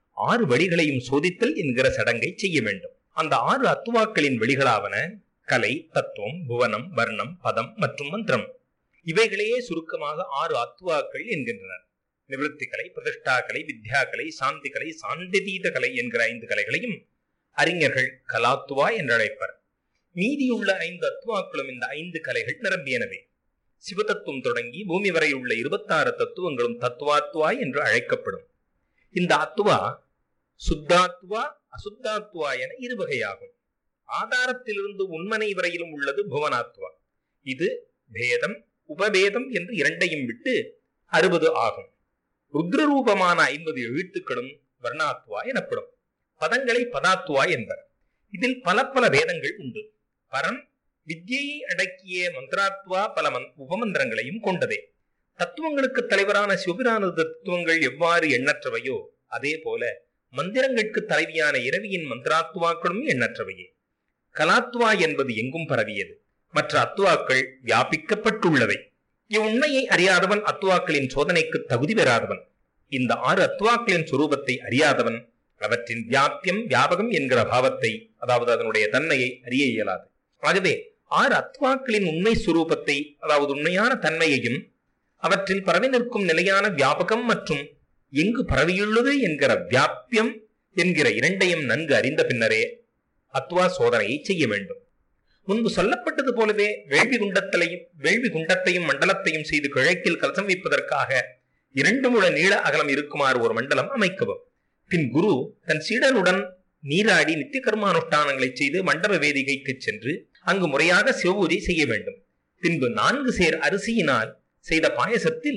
6 வழிகளையும் சோதித்தல் என்கிற சடங்கை செய்ய வேண்டும். அந்த 6 அத்துவாக்களின் வழிகளாவன கலை, தத்துவம், புவனம், வர்ணம், பதம் மற்றும் மந்திரம். இவைகளையே சுருக்கமாக 6 அத்துவாக்கள் என்கின்றனர். நிவர்த்தி கலை, பிரதிஷ்டா கலை, வித்யா கலை, சாந்தி கலை, சாந்திதீத கலை என்கிற 5 கலைகளையும் அறிஞர்கள் கலாத்துவா என்று அழைப்பர். மீதியுள்ள 5 அத்துவாக்களும் இந்த 5 கலைகள் நிரம்பியனவே. சிவதத்துவம் தொடங்கி பூமி வரை உள்ள 26 தத்துவங்களும் தத்துவாத்துவா என்று அழைக்கப்படும். இந்த அத்துவா சுத்தாத்துவா, அசுத்தாத்துவா என 2 வகையாகும். ஆதாரத்திலிருந்து உண்மனை வரையிலும் உள்ளது புவனாத்துவா. இது பேதம், உபபேதம் என்று 2ஐயும் விட்டு 60 ஆகும். ருத்ரரூபமான 50 எழுத்துக்களும் வர்ணாத்துவா எனப்படும். பதங்களை பதாத்துவா என்பர். இதில் பல பல வேதங்கள் உண்டு. பரம் வித்யை அடக்கிய மந்திராத்வா பல உபமந்திரங்களையும் கொண்டதே. தத்துவங்களுக்கு தலைவரான சிவபிரானது தத்துவங்கள் எவ்வாறு எண்ணற்றவையோ அதே போல மந்திரங்களுக்கு தலைவியான இரவியின் மந்திராத்துவாக்களும் எண்ணற்றவையே. கலாத்துவா என்பது எங்கும் பரவியது. மற்ற அத்துவாக்கள் வியாபிக்கப்பட்டுள்ளவை. இவ்வுண்மையை அறியாதவன் அத்துவாக்களின் சோதனைக்கு தகுதி பெறாதவன். இந்த 6 அத்துவாக்களின் சுரூபத்தை அறியாதவன் அவற்றின் வியாபியம், வியாபகம் என்கிற பாவத்தை, அதாவது அதனுடைய தன்மையை அறிய இயலாது. ஆகவே 6 அத்துவாக்களின் உண்மை சுரூபத்தை, அதாவது உண்மையான தன்மையையும் அவற்றில் பரவி நிற்கும் நிலையான வியாபகம் மற்றும் எங்கு பரவியுள்ளது என்கிற வியாபியம் என்கிற 2ஐயும் நன்கு அறிந்த பின்னரே அத்துவா சோதனையை செய்ய வேண்டும். முன்பு சொல்லப்பட்டது போலவே வேள்வி குண்டத்தையும் மண்டலத்தையும் செய்து கிழக்கில் கலசம் வைப்பதற்காக 2 முழ நீள அகலம் இருக்குமாறு ஒரு மண்டலம் அமைக்கவும். பின் குரு தன் சீடனுடன் நீராடி நித்திய கர்மானுஷ்டானங்களை செய்து மண்டப வேதிகைக்கு சென்று அங்கு முறையாக சிவபூஜை செய்ய வேண்டும். பின்பு 4 சேர் அரிசியினால் செய்த பாயசத்தில்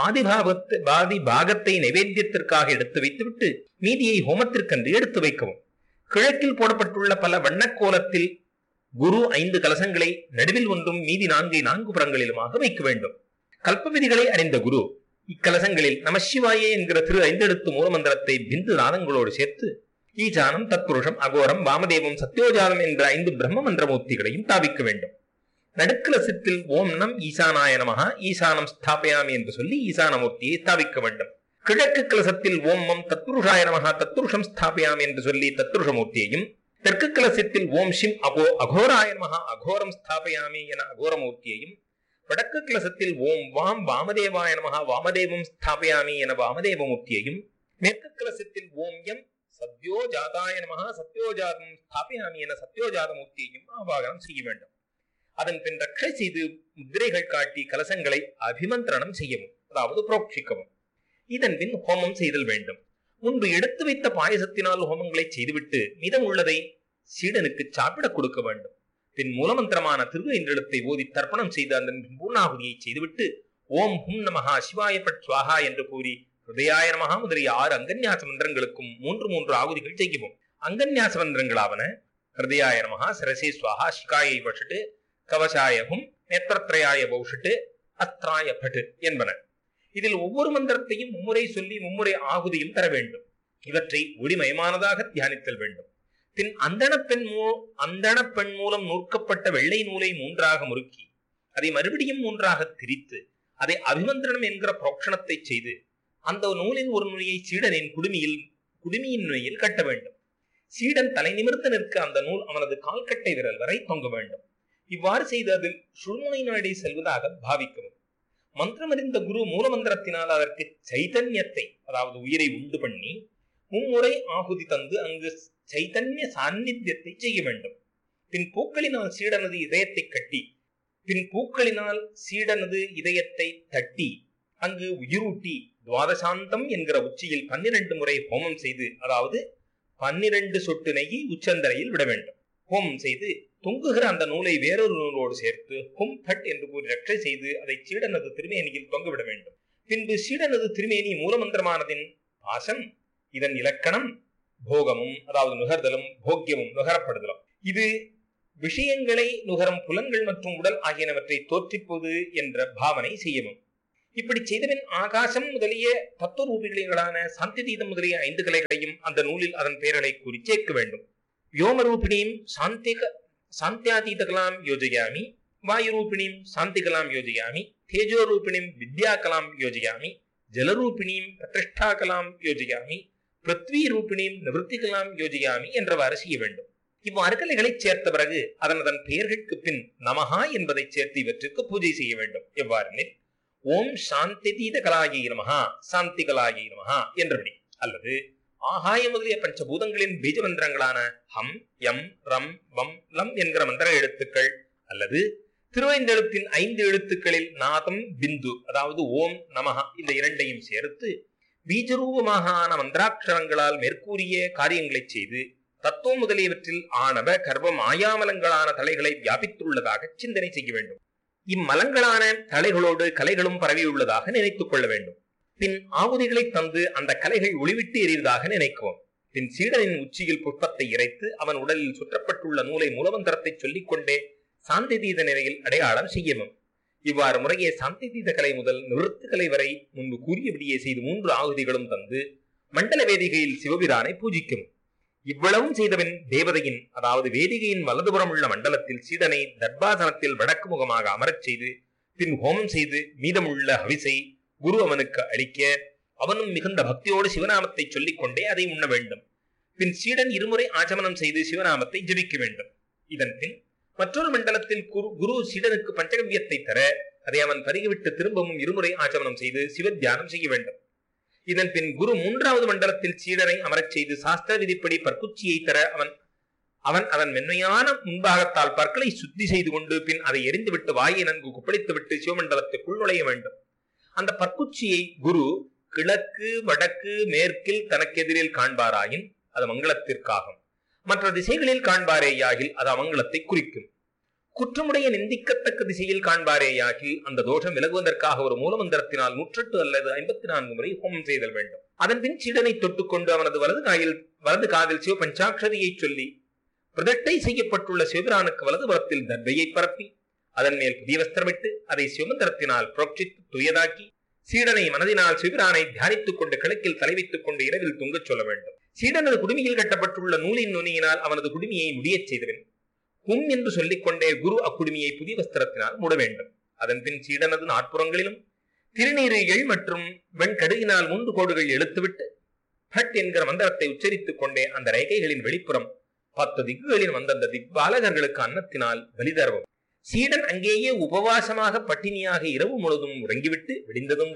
பாதி பாகத்தை நைவேத்தியத்திற்காக எடுத்து வைத்துவிட்டு மீதியை ஹோமத்திற்கென்று எடுத்து வைக்கவும். கிழக்கில் போடப்பட்டுள்ள பல வண்ணக்கோலத்தில் குரு 5 கலசங்களை நடுவில் ஒன்றும் மீதி 4 புறங்களிலுமாக வைக்க வேண்டும். கல்ப விதிகளை அறிந்த குரு இக்கலசங்களில் நமசிவாயே என்கிற திரு 5 எழுத்து மூலமந்திரத்தை பிந்து நாதங்களோடு சேர்த்து ஈசானம், தத்புருஷம், அகோரம், வாமதேவம், சத்யோஜாதம் என்ற 5 பிரம்ம மந்திரமூர்த்திகளையும் தாவிக்க வேண்டும். நடுக்கலசத்தில் ஓம் நம் ஈசானாய நமஹ ஈசானம் ஸ்தாபயாமி என்று சொல்லி ஈசானமூர்த்தியை ஸ்தாபிக்க வேண்டும். கிழக்கு கலசத்தில் ஓம் மம் தத்புருஷாய நமஹ தத்புருஷம் ஸ்தாபயாமி என்று சொல்லி தத்புருஷமூர்த்தியையும், தெற்கு கலசத்தில் ஓம் ஷிம் அகோராய நமஹ அகோரம் ஸ்தாபயாமி என அகோரமூர்த்தியையும், வடக்கு கலசத்தில் ஓம் வாம் வாமதேவாய நமஹ வாமதேவம் ஸ்தாபயாமி என வாமதேவமூர்த்தியையும், மேற்கு கலசத்தில் ஓம் யம் சத்யோஜாதாய நமஹ சத்யோஜாதம் ஸ்தாபயாமி என சத்யோஜாதமூர்த்தியையும் ஆவாகனம் செய்ய வேண்டும். அதன் பின் ரட்சை செய்து முத்திரைகள் காட்டி கலசங்களை அபிமந்திரணம் செய்யவும், அதாவது புரோக்ஷிக்கவும். இதன் பின் ஹோமம் செய்தல் வேண்டும். முன்பு எடுத்து வைத்த பாயசத்தினால் ஹோமங்களை செய்துவிட்டு மீதம் உள்ளதை சீடனுக்கு சாப்பிட கொடுக்க வேண்டும். பின் மூலமந்திரமான திரு 5 எழுத்தை ஓதி தர்ப்பணம் செய்து அதன் பூர்ணாகுதியை செய்துவிட்டு ஓம் ஹும் நமஹா சிவாய பட் ஸ்வாஹா என்று கூறி ஹிருதயாய நமஹா முதலிய 6 அங்கன்யாச மந்திரங்களுக்கும் 3 ஆகுதிகள் செய்யவும். அங்கன்யாச மந்திரங்களாவன ஹிருதயாய நமஹா, சரசே ஸ்வாஹா, சிகாயை வஷட்டு, கவசாயகும், நேத்திரத்ரயாய பௌஷட்டு, அத்ராய பட்டு என்பன. இதில் ஒவ்வொரு மந்திரத்தையும் மும்முறை சொல்லி மும்முறை ஆகுதியும் தர வேண்டும். இவற்றை ஒளிமயமானதாக தியானித்தல் வேண்டும். பின் அந்தண பெண் மூலம் நூற்கப்பட்ட வெள்ளை நூலை 3ஆக முறுக்கி அதை மறுபடியும் 3ஆக திரித்து அதை அபிமந்திரணம் என்கிற புரோக்ஷணத்தை செய்து அந்த நூலின் ஒரு நுனியை சீடனின் குடுமியின் நுனியில் கட்ட வேண்டும். சீடன் தலை நிமிர்ந்து நிற்க அந்த நூல் அவனது கால்கட்டை விரல் வரை தொங்க வேண்டும். இவ்வாறு செய்து அதில் சுழுமுனை நாடி செல்வதாக பாவிக்கவும். மந்திரமறிந்த குரு மூலமந்திரத்தினால் அதற்கு சைதன்யத்தை, அதாவது உயிரை உண்டு பண்ணி மும்முறை ஆகுதி தந்து அங்கு சைதன்ய சாநித்தியத்தை செய்ய வேண்டும். பின் பூக்களினால் சீடனது இதயத்தை தட்டி அங்கு உயிரூட்டி துவாதசாந்தம் என்கிற உச்சியில் 12 முறை ஹோமம் செய்து, அதாவது 12 சொட்டு நெய்யை உச்சந்தரையில் விட வேண்டும். ஹோமம் செய்து தொங்குகிற அந்த நூலை வேறொரு நூலோடு சேர்த்து ஹும் பட் என்று கூறி ரட்சை செய்து அதை சீடனது திருமேனியில் தொங்கவிட வேண்டும். பின்பு சீடனது திருமேனி மூலமந்திரமானதின் பாசம், இதன் இலக்கணம் போகமும், அதாவது நுகர்தலும், போக்கியமும் நுகரப்படுதலும். இது விஷயங்களை நுகரும் புலன்கள் மற்றும் உடல் ஆகியனவற்றை தோற்றிப்போது என்ற பாவனை செய்யவும். இப்படி செய்தபின் ஆகாசம் முதலிய தத்துவரூபிகளான சாந்திதீதம் முதலிய 5 கலைகளையும் அந்த நூலில் அதன் பெயர்களை கூறி சேர்க்க வேண்டும். வியோமரூபிணியும் சாந்தியாதீதகலாம் யோஜயாமி, வாயுரூபிணியும் சாந்திகலாம் யோஜயாமி, தேஜோரூபிணியும் வித்யாகலாம் யோஜயாமி, ஜலரூபிணியும் பிரதிஷ்டாகலாம் யோஜயாமி, பிருத்வி ரூபிணியும் நிவர்த்திகலாம் யோஜயாமி என்றவாறு செய்ய வேண்டும். இவ்வாறு கலைகளை சேர்த்த பிறகு அதன் பெயர்களுக்கு பின் நமஹா என்பதை சேர்த்து இவற்றிற்கு பூஜை செய்ய வேண்டும். எவ்வாறெனில் ஓம் சாந்திதீத கலாயை நமஹா, சாந்தி கலாயை நமஹா என்றபடி, அல்லது ஆகாய முதலிய பஞ்சபூதங்களின் பீஜ மந்திரங்களான ஹம், யம், ரம், வம், லம் என்கிற மந்திர எழுத்துக்கள், அல்லது திருவைந்தெழுத்தின் 5 எழுத்துக்களில் நாதம், பிந்து, அதாவது ஓம், நமஹா இந்த இரண்டையும் சேர்த்து பீஜரூபமாக ஆன மந்திராட்சரங்களால் மேற்கூறிய காரியங்களை செய்து தத்துவம் முதலியவற்றில் ஆணவ கர்வ மாயாமலங்களான தலைகளை வியாபித்துள்ளதாக சிந்தனை செய்ய வேண்டும். இம்மலங்களான தலைகளோடு கலைகளும் பரவியுள்ளதாக நினைத்துக் கொள்ள வேண்டும். பின் ஆகுதிகளை தந்து அந்த கலைகள் ஒளிவிட்டு எறிவதாக நினைக்கவும். பின் சீடனின் உச்சியில் புஷ்பத்தை இறைத்து அவன் உடலில் சுற்றப்பட்டுள்ள நூலை மூலமந்திரத்தை சொல்லிக் கொண்டே சாந்திதீத நிலையில் அடையாளம் செய்யவும். இவ்வாறு முறையே சாந்திதீத கலை முதல் நிவர்த்தி கலை வரை முன்பு கூறியபடியே செய்து 3 ஆகுதிகளும் தந்து மண்டல வேதிகையில் சிவபிரானை பூஜிக்கவும். இவ்வளவும் செய்தவன் தேவதையின், அதாவது வேதிகையின் வலதுபுறம் உள்ள மண்டலத்தில் சீடனை தர்பாசனத்தில் வடக்கு முகமாக அமரச் செய்து பின் ஹோமம் செய்து மீதமுள்ள ஹவிசை குரு அவனுக்கு அளிக்க அவனும் மிகுந்த பக்தியோடு சிவநாமத்தை சொல்லிக் கொண்டே அதை உண்ண வேண்டும். பின் சீடன் 2 முறை ஆச்சமனம் செய்து சிவநாமத்தை ஜபிக்க வேண்டும். இதன் பின் மற்றொரு மண்டலத்தில் குரு சீடனுக்கு பஞ்சகவ்யத்தை தர அதை அவன் பருகிவிட்டு திரும்பவும் 2 முறை ஆச்சமனம் செய்து சிவ தியானம் செய்ய வேண்டும். இதன் பின் குரு 3வது மண்டலத்தில் சீடனை அமரச் செய்து சாஸ்திர விதிப்படி பற்குச்சியை தர அவன் அதன் மென்மையான முன்பாகத்தால் பற்களை சுத்தி செய்து கொண்டு பின் அதை எரிந்துவிட்டு வாயை நன்கு குப்பளித்து விட்டு சிவமண்டலத்துக்குள் நுழைய வேண்டும். அந்த பற்குச்சியை குரு கிழக்கு, வடக்கு, மேற்கில் தனக்கெதிரில் காண்பாராயின் அது மங்களத்திற்காகும். மற்ற திசைகளில் காண்பாரேயாகில் அது அமங்கலத்தை குறிக்கும். குற்றமுடைய நிந்திக்கத்தக்க திசையில் காண்பாரேயாகில் அந்த தோஷம் விலகுவதற்காக ஒரு மூலமந்திரத்தினால் 108 அல்லது 54 முறை ஹோமம் செய்தல் வேண்டும். அதன் பின் சீடனை தொட்டுக்கொண்டு அவனது வலது காதில் சிவ பஞ்சாட்சரியை சொல்லி பிரதிஷ்டை செய்யப்பட்டுள்ள சிவபிரானுக்கு வலதுபுறத்தில் தர்பையை பரப்பி அதன் மேல் புதிய வஸ்திரமிட்டு அதை சிவமந்திரத்தினால் புரோட்சித்து துயதாக்கி சீடனை மனதினால் சிவபிரானை தியானித்துக் கொண்டு கிழக்கில் தலை வைத்துக் கொண்டு இரவில் தூங்கச் சொல்ல வேண்டும். சீடனது குடுமியில் கட்டப்பட்டுள்ள நூலின் நுனியினால் அவனது குடுமியை முடியச் செய்தவன் ஹும் என்று சொல்லிக் கொண்டே குரு அக்குடுமியை புதிய வஸ்திரத்தினால் மூட வேண்டும். அதன் பின் சீடனது நாற்புறங்களிலும் திருநீரிகள் மற்றும் வெண்கடுகினால் 3 கோடுகள் எழுத்துவிட்டு பட் என்கிற மந்திரத்தை உச்சரித்துக் கொண்டே அந்த ரேகைகளின் வெளிப்புறம் 10 திக்குகளின் அந்தந்த திக்பாலகர்களுக்கு அன்னத்தினால் பலிதரவும். சீடன் அங்கேயே உபவாசமாக பட்டினியாக இரவு முழுதும் உறங்கிவிட்டு விடிந்ததும்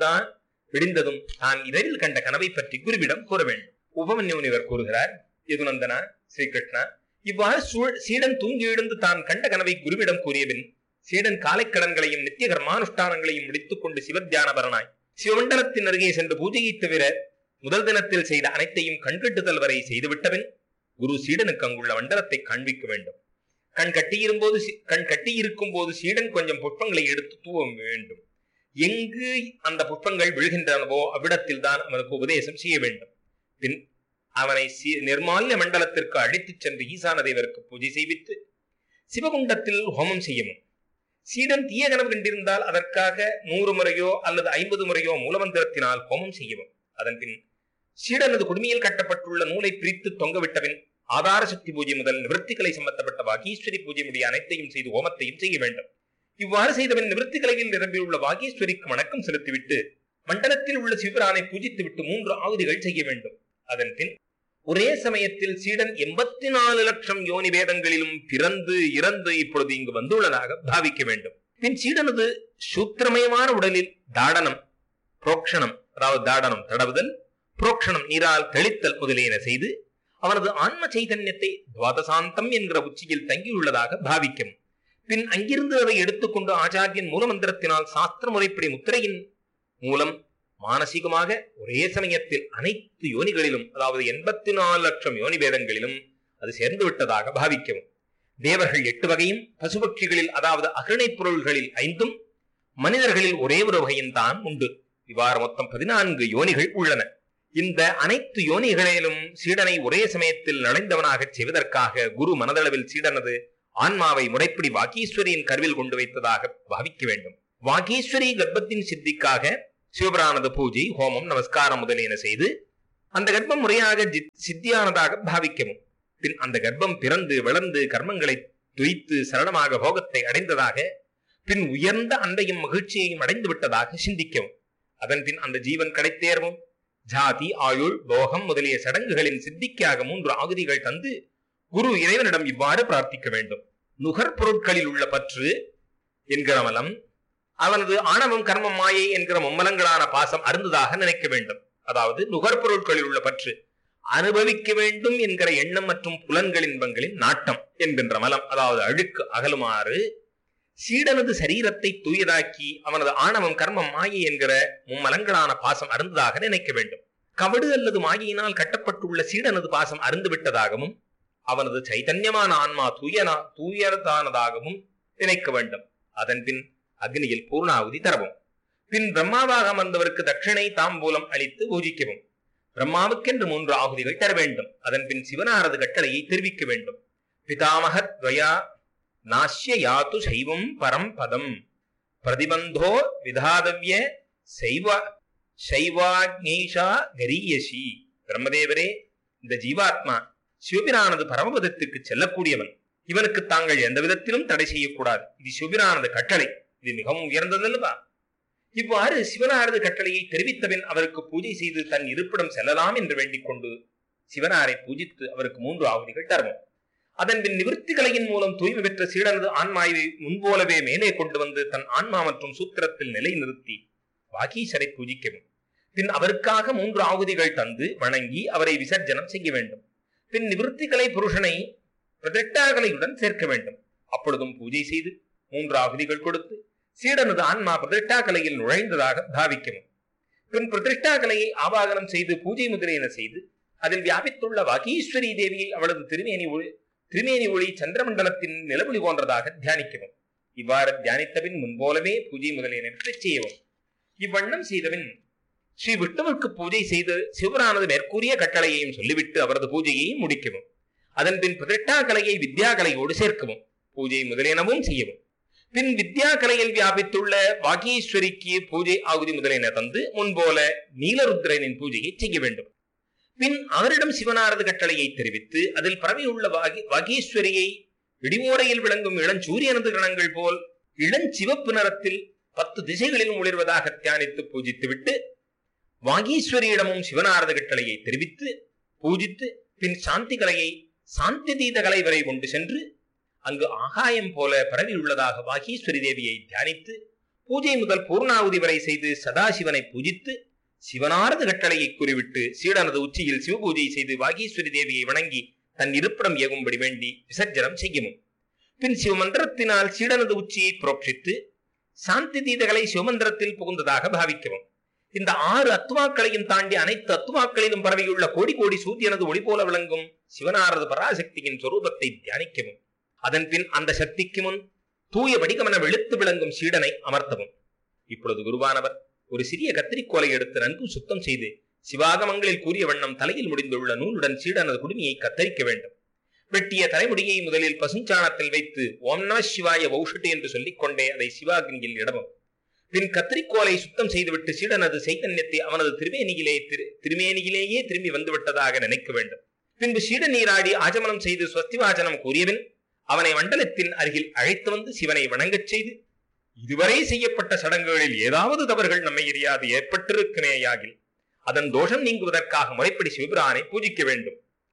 தான் இரவில் கண்ட கனவை பற்றி குருவிடம் கூற வேண்டும். உபமன்யுவர் கூறுகிறார், யதுநந்தனா, ஸ்ரீகிருஷ்ணா, இவ்வாறு சீடன் தூங்கி எழுந்து தான் கண்ட கனவை குருவிடம் கூறியபின் சீடன் காலை கடன்களையும் நித்திய கர்மானுஷ்டானங்களையும் முடித்துக் கொண்டு சிவத்தியானபரனாய் சிவமண்டலத்தின் அருகே சென்று பூஜையை தவிர முதல் தினத்தில் செய்த அனைத்தையும் கண்கட்டுதல் வரை செய்துவிட்டபின் குரு சீடனுக்கு அங்குள்ள மண்டலத்தை காண்பிக்க வேண்டும். கண் கட்டியிருக்கும் போது சீடன் கொஞ்சம் புஷ்பங்களை எடுத்து தூவ வேண்டும். எங்கு அந்த புஷ்பங்கள் விழுகின்றனவோ அவ்விடத்தில் தான் அவனுக்கு உபதேசம் செய்ய வேண்டும். பின் அவனை நிர்மால்ய மண்டலத்திற்கு அழைத்துச் சென்று ஈசான தேவருக்கு பூஜை செய்வித்து சிவகுண்டத்தில் ஹோமம் செய்யவும். சீடன் தீய கனவு கண்டிருந்தால் அதற்காக 100 முறையோ அல்லது 50 முறையோ மூலமந்திரத்தினால் ஹோமம் செய்யவும். அதன் பின் சீடனது குடுமியில் கட்டப்பட்டுள்ள நூலை பிரித்து தொங்கவிட்டபின் ஆதார சக்தி பூஜை முதல் நிவர்த்திகளை சம்பந்தப்பட்ட வாகீஸ்வரி பூஜை முடிய அனைத்தையும் செய்து ஹோமத்தையும் செய்ய வேண்டும். இவ்வாறு செய்தவன் நிவர்த்திகளையில் நிரம்பியுள்ள வாகீஸ்வரிக்கு வணக்கம் செலுத்திவிட்டு மண்டலத்தில் உள்ள சிவபிரானை பூஜித்துவிட்டு 3 ஆகுதிகள் செய்ய வேண்டும். அதன் பின் ஒரே சமயத்தில் சீடன் 84 லட்சம் யோனி வேதங்களிலும் பிறந்து இறந்து இப்பொழுது இங்கு வந்துள்ளதாக பாவிக்க வேண்டும். பின் சீடனது சூத்திரமயமான உடலில் தாடனம், புரோக்ஷணம், அதாவது தாடனம் தடவுதல், புரோக்ஷணம் நீரால் தெளித்தல் முதலியன செய்து அவனது ஆன்ம சைதன்யத்தை துவாதசாந்தம் என்கிற உச்சியில் தங்கியுள்ளதாக பாவிக்கும். பின் அங்கிருந்து அதை எடுத்துக்கொண்டு ஆச்சாரியன் மூலமந்திரத்தினால் சாஸ்திர முறைப்படி முத்திரையின் மூலம் மானசீகமாக ஒரே சமயத்தில் அனைத்து யோனிகளிலும், அதாவது 84 லட்சம் யோனி வேதங்களிலும் அது சேர்ந்து விட்டதாக பாவிக்கவும். தேவர்கள் 8 வகையும், பசுபட்சிகளில் அதாவது அகரணை பொருள்களில் 5, மனிதர்களில் ஒரே ஒரு வகையும் தான் உண்டு. இவ்வாறு மொத்தம் 14 யோனிகள் உள்ளன. இந்த அனைத்து யோனிகளிலும் சீடனை ஒரே சமயத்தில் நுழைந்தவனாக செய்வதற்காக குரு மனதளவில் சீடனது ஆன்மாவை முறைப்படி வாகீஸ்வரியின் கருவில் கொண்டு வைத்ததாக பாவிக்க வேண்டும். வாகீஸ்வரி கர்ப்பத்தின் சித்திக்காக சிவபிரானது பூஜை, ஹோமம், நமஸ்காரம் முதலியன செய்து அந்த கர்ப்பம் முறையாக சித்தியானதாக பாவிக்கவும். பின் அந்த கர்ப்பம் பிறந்து வளர்ந்து கர்மங்களை துய்த்து சரணமாக போகத்தை அடைந்ததாக, பின் உயர்ந்த அன்பையும் மகிழ்ச்சியையும் அடைந்து விட்டதாக சிந்திக்கவும். அதன் பின் அந்த ஜீவன் கிடைத்தேறவும் ஜாதி, ஆயுள், போகம் முதலிய சடங்குகளின் சித்திக்காக 3 ஆகுதிகள் தந்து குரு இறைவனிடம் இவ்வாறு பிரார்த்திக்க வேண்டும். நுகர் பொருட்களில் உள்ள பற்று என்கிற மலம், அவனது ஆணவம், கர்மம், மாயை என்கிற மும்மலங்களான பாசம் அருந்ததாக நினைக்க வேண்டும். அதாவது நுகர்பொருட்களில் உள்ள பற்று, அனுபவிக்க வேண்டும் என்கிற எண்ணம் மற்றும் புலன்களின்பங்களின் நாட்டம் என்கின்ற மலம், அதாவது அழுக்கு அகலுமாறு சீடனது சரீரத்தை தூயதாக்கி அவனது ஆணவம், கர்மம், மாயை என்கிற மும்மலங்களான பாசம் அருந்ததாக நினைக்க வேண்டும். கவடு அல்லது மாயினால் கட்டப்பட்டுள்ள சீடனது பாசம் அருந்து விட்டதாகவும் அவனது சைதன்யமான ஆன்மா தூயதானதாகவும் நினைக்க வேண்டும். அதன் பின் அக்னியில் பூர்ணாகுதி தரவும். பின் பிரம்மாவாக அமர்ந்தவருக்கு தட்சிணை தாம்பூலம் அளித்து பூஜிக்கவும். பிரம்மாவுக்கென்று 3 ஆகுதிகள் தர வேண்டும். அதன் பின் சிவனாரது கட்டளையை தெரிவிக்க வேண்டும். பிதாமகத் துவயா நாஸ்ய யாத்து சைவம் பரம் பதம் பிரதிபந்தோ விதாதவ்ய சைவாக்ஞேஷா கரியசி. பிரம்மதேவரே, இந்த ஜீவாத்மா சிவபிரானது பரமபதத்திற்கு செல்லக்கூடியவன். இவனுக்கு தாங்கள் எந்த விதத்திலும் தடை செய்யக்கூடாது. இது சிவபிரானது கட்டளை. இது மிகவும் உயர்ந்ததல்லவா? இவ்வாறு சிவனாரது கட்டளையை தெரிவித்தபின் அவருக்கு பூஜை செய்து தன் இருப்பிடம் செல்லலாம் என்று வேண்டிக் கொண்டு சிவனாரை பூஜித்து அவருக்கு 3 ஆகுதிகள் தருவோம். அதன் பின் நிவர்த்தி கலையின் மூலம் தூய்மை பெற்ற சீடனது ஆன்மாவை முன்போலவே மேலே கொண்டு வந்து தன் ஆன்மா மற்றும் சூத்திரத்தில் நிலை நிறுத்தி வாகீசரை பூஜிக்கவும். பின் அவருக்காக 3 ஆகுதிகள் தந்து வணங்கி அவரை விசர்ஜனம் செய்ய வேண்டும். பின் நிவர்த்தி கலை புருஷனை பிரதிஷ்டாகலையுடன் சேர்க்க வேண்டும். அப்பொழுதும் பூஜை செய்து 3 ஆகுதிகள் கொடுத்து சீடனது ஆன்மா பிரதிஷ்டாகலையில் நுழைந்ததாக பாவிக்கவும். பின் பிரதிஷ்டாகலையை ஆவாகனம் செய்து பூஜை முதலியன செய்து அதில் வியாபித்துள்ள வாகீஸ்வரி தேவியை அவளது திருமேனி ஒளி சந்திரமண்டலத்தின் நிலவொளி போன்றதாக தியானிக்கவும். இவ்வாறு தியானித்தபின் முன்போலவே பூஜை முதலியனவற்றை செய்யவும். இவ்வண்ணம் செய்தபின் ஸ்ரீ விஷ்ணுவுக்கு பூஜை செய்து சிவரானது மேற்கூறிய கட்டளையையும் சொல்லிவிட்டு அவரது பூஜையையும் முடிக்கவும். அதன் பின் பிரதிஷ்டாகலையை வித்யாகலையோடு சேர்க்கவும். பூஜை முதலியனவும் செய்யவும். பின் வித்யாகலையில் வியாபித்துள்ள வாகீஸ்வரிக்கு பூஜை ஆகுதி முதலியன தந்து முன்போல நீலருத்ரனின் பூஜையை செய்ய வேண்டும். பின் அவரிடம் சிவனாரது கட்டளையை தெரிவித்து அதில் பரவியுள்ள வாகீஸ்வரியை விடிவோரையில் விளங்கும் இளஞ்சூரியனது கிரணங்கள் போல் இளஞ்சிவப்பு நிறத்தில் 10 திசைகளிலும் ஒளிர்வதாக தியானித்து பூஜித்துவிட்டு வாகீஸ்வரியிடமும் சிவனாரது கட்டளையை தெரிவித்து பூஜித்து பின் சாந்தி கலையை சாந்தி தீத கலை வரை கொண்டு சென்று அங்கு ஆகாயம் போல பரவியுள்ளதாக வாகீஸ்வரி தேவியை தியானித்து பூஜை முதல் பூர்ணாகுதி வரை செய்து சதாசிவனை பூஜித்து சிவனாரது கட்டளையை கூறிவிட்டு சீடனது உச்சியில் சிவபூஜை செய்து வாகீஸ்வரி தேவியை வணங்கி தன் இருப்பிடம் ஏகும்படி வேண்டி விசர்ஜனம் செய்யவும். பின் சிவமந்திரத்தினால் சீடனது உச்சியை புரோட்சித்து சாந்தி தீதகளை சிவமந்திரத்தில் புகுந்ததாக பாவிக்கவும். இந்த 6 அத்துவாக்களையும் தாண்டி அனைத்து அத்துவாக்களிலும் பரவியுள்ள கோடி கோடி சூரியனது ஒளி போல விளங்கும் சிவனாரது பராசக்தியின் சொரூபத்தை தியானிக்கவும். அதன் பின் அந்த சக்திக்கு முன் தூய வடிகமன வெளுத்து விளங்கும் சீடனை அமர்த்தவும். இப்பொழுது குருவானவர் ஒரு சிறிய கத்திரிக்கோலை எடுத்து நன்கு சுத்தம் செய்து சிவாகமங்களில் கூறிய வண்ணம் தலையில் முடிந்துள்ள நூலுடன் சீடனது குடுமியை கத்தரிக்க வேண்டும். வெட்டிய தலைமுடியை முதலில் பசுஞ்சாணத்தில் வைத்து ஓம் நம சிவாய வௌஷட்டு என்று சொல்லிக் கொண்டே அதை சிவாகினியில் இடவும். பின் கத்திரிக்கோலை சுத்தம் செய்துவிட்டு சீடனது சைத்தன்யத்தை அவனது திருமேனியிலேயே திரும்பி வந்துவிட்டதாக நினைக்க வேண்டும். பின்பு சீட நீராடி ஆஜமனம் செய்து ஸ்வஸ்திவாசனம் கூறியபின் அவனை மண்டலத்தின் அருகில் அழைத்து வந்து சிவனை வணங்கச் செய்து இதுவரை செய்யப்பட்ட சடங்குகளில் ஏதாவது தவறுகள் நம்மை எரியாது ஏற்பட்டிருக்கிறேயாகில் அதன் தோஷம் நீங்குவதற்காக முறைப்படி சிவபிரானை பூஜிக்க வேண்டும்.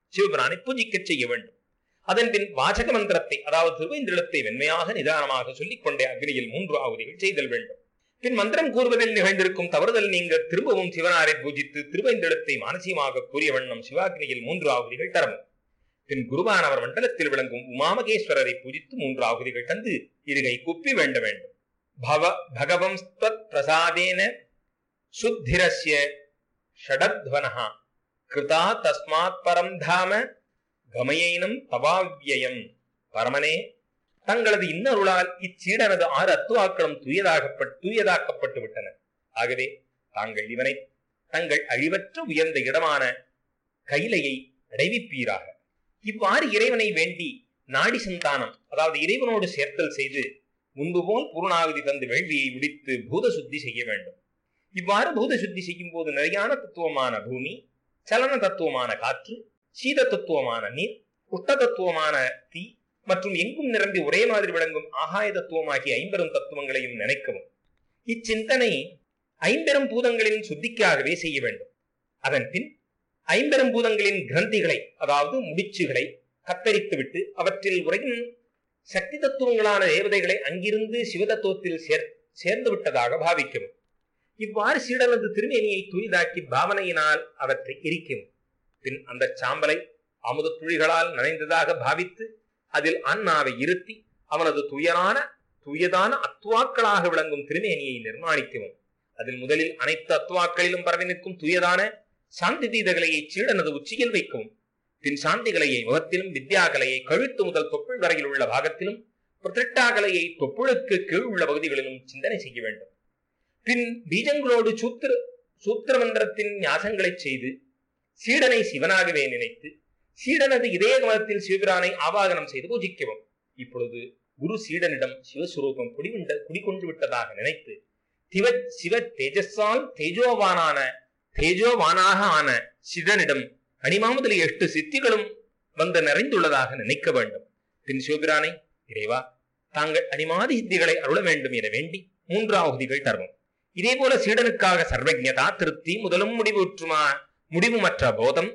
சிவபிரானை பூஜிக்க செய்ய வேண்டும். அதன் பின் வாசக மந்திரத்தை, அதாவது திருவைந்தெழுத்தை வெண்மையாக நிதானமாக சொல்லிக் கொண்டே அக்னியில் 3 ஆகுதிகள் செய்தல் வேண்டும். பின் மந்திரம் கூறுவதில் நிகழ்ந்திருக்கும் தவறுதல் நீங்க திரும்பவும் சிவனாரை பூஜித்து திருவைந்தெழுத்தை மானசீகமாக கூறிய வண்ணம் சிவாக்னியில் 3 ஆகுதிகள் தரவும். பின் குருவானவர் மண்டலத்தில் விளங்கும் உமாமகேஸ்வரரை பூஜித்து 3 ஆகுதிகள் தந்து இருகை குப்பி வேண்ட வேண்டும். பகவம் பிரசாதேன சுத்திரஸ்ய ஷடத்வனஹ கிருதா தஸ்மாத் பரம் தாம கமயைனம் தவாவ்யயம். பரமனே, தங்களது இன்னருளால் இச்சீடனது 6 அத்துவாக்களும் தூயதாக்கப்பட்டு விட்டன. ஆகவே தாங்கள் இவனை தங்கள் அழிவற்ற உயர்ந்த இடமான கைலையை அடைவிப்பீராக. இவ்வாறு இறைவனை வேண்டி நாடி சந்தானம், அதாவது இறைவனோடு சேர்த்தல் செய்து முன்பு போல் பூர்ணாகுதி தந்து வேள்வியை முடித்து பூத சுத்தி செய்ய வேண்டும். இவ்வாறு பூத சுத்தி செய்யும் போது நிலையான தத்துவமான பூமி, சலன தத்துவமான காற்று, சீத தத்துவமான நீர், உஷ்ட தத்துவமான தீ மற்றும் எங்கும் நிரம்பி ஒரே மாதிரி விளங்கும் ஆகாய தத்துவமாகிய 50 தத்துவங்களையும் நினைக்கவும். இச்சிந்தனை 50 பூதங்களின் சுத்திக்காகவே செய்ய வேண்டும். அதன் பின் 50 பூதங்களின் கிரந்திகளை, அதாவது முடிச்சுகளை கத்தரித்துவிட்டு அவற்றில் உரையும் சக்தி தத்துவங்களான தேவதைகளை அங்கிருந்து சிவதத்துவத்தில் சேர்ந்து விட்டதாக பாவிக்கவும். இவ்வாறு சீடனது திருமேனியை தூய்தாக்கி பாவனையினால் அவற்றை எரிக்கவும். பின் அந்த சாம்பலை அமுத துளிகளால் நனைந்ததாக பாவித்து அதில் அண்ணாவை இருத்தி அவனது தூயதான அத்துவாக்களாக விளங்கும் திருமேனியை நிர்மாணிக்கவும். அதில் முதலில் அனைத்து அத்துவாக்களிலும் பரவி நிற்கும் தூயதான சாந்தி தீதகலையை சீடனது உச்சியில் வைக்கவும். பின் சாந்திகலையை முகத்திலும், வித்யாகலையை கழுத்து முதல் தொப்புள் வரையில் உள்ள பாகத்திலும், பிரதிட்டாகலையை தொப்புளுக்கு கீழ் உள்ள பகுதிகளிலும் சிந்தனை செய்ய வேண்டும். பின் பீஜங்களோடு சூத்திர மந்திரத்தின் ஞாசங்களை செய்து சீடனை சிவனாகவே நினைத்து சீடனது இதய கமலத்தில் சிவபிரானை ஆவாகனம் செய்து பூஜிக்கவும். இப்பொழுது குரு சீடனிடம் சிவஸ்வரூபம் குடிகொண்டு விட்டதாக நினைத்து சிவ தேஜஸால் தேஜோவானாக ஆன சீடனிடம் அணிமாமுதலி 8 சித்திகளும் வந்து நிறைந்துள்ளதாக நினைக்க வேண்டும். பின் சிவபிரானை, இறைவா, தாங்கள் அணிமாதி சித்திகளை அருள வேண்டும் என வேண்டி 3 ஆகுதிகள் தருவோம். இதே போல சீடனுக்காக சர்வஜதா, திருப்தி, முதலும் முடிவுமற்ற போதம்,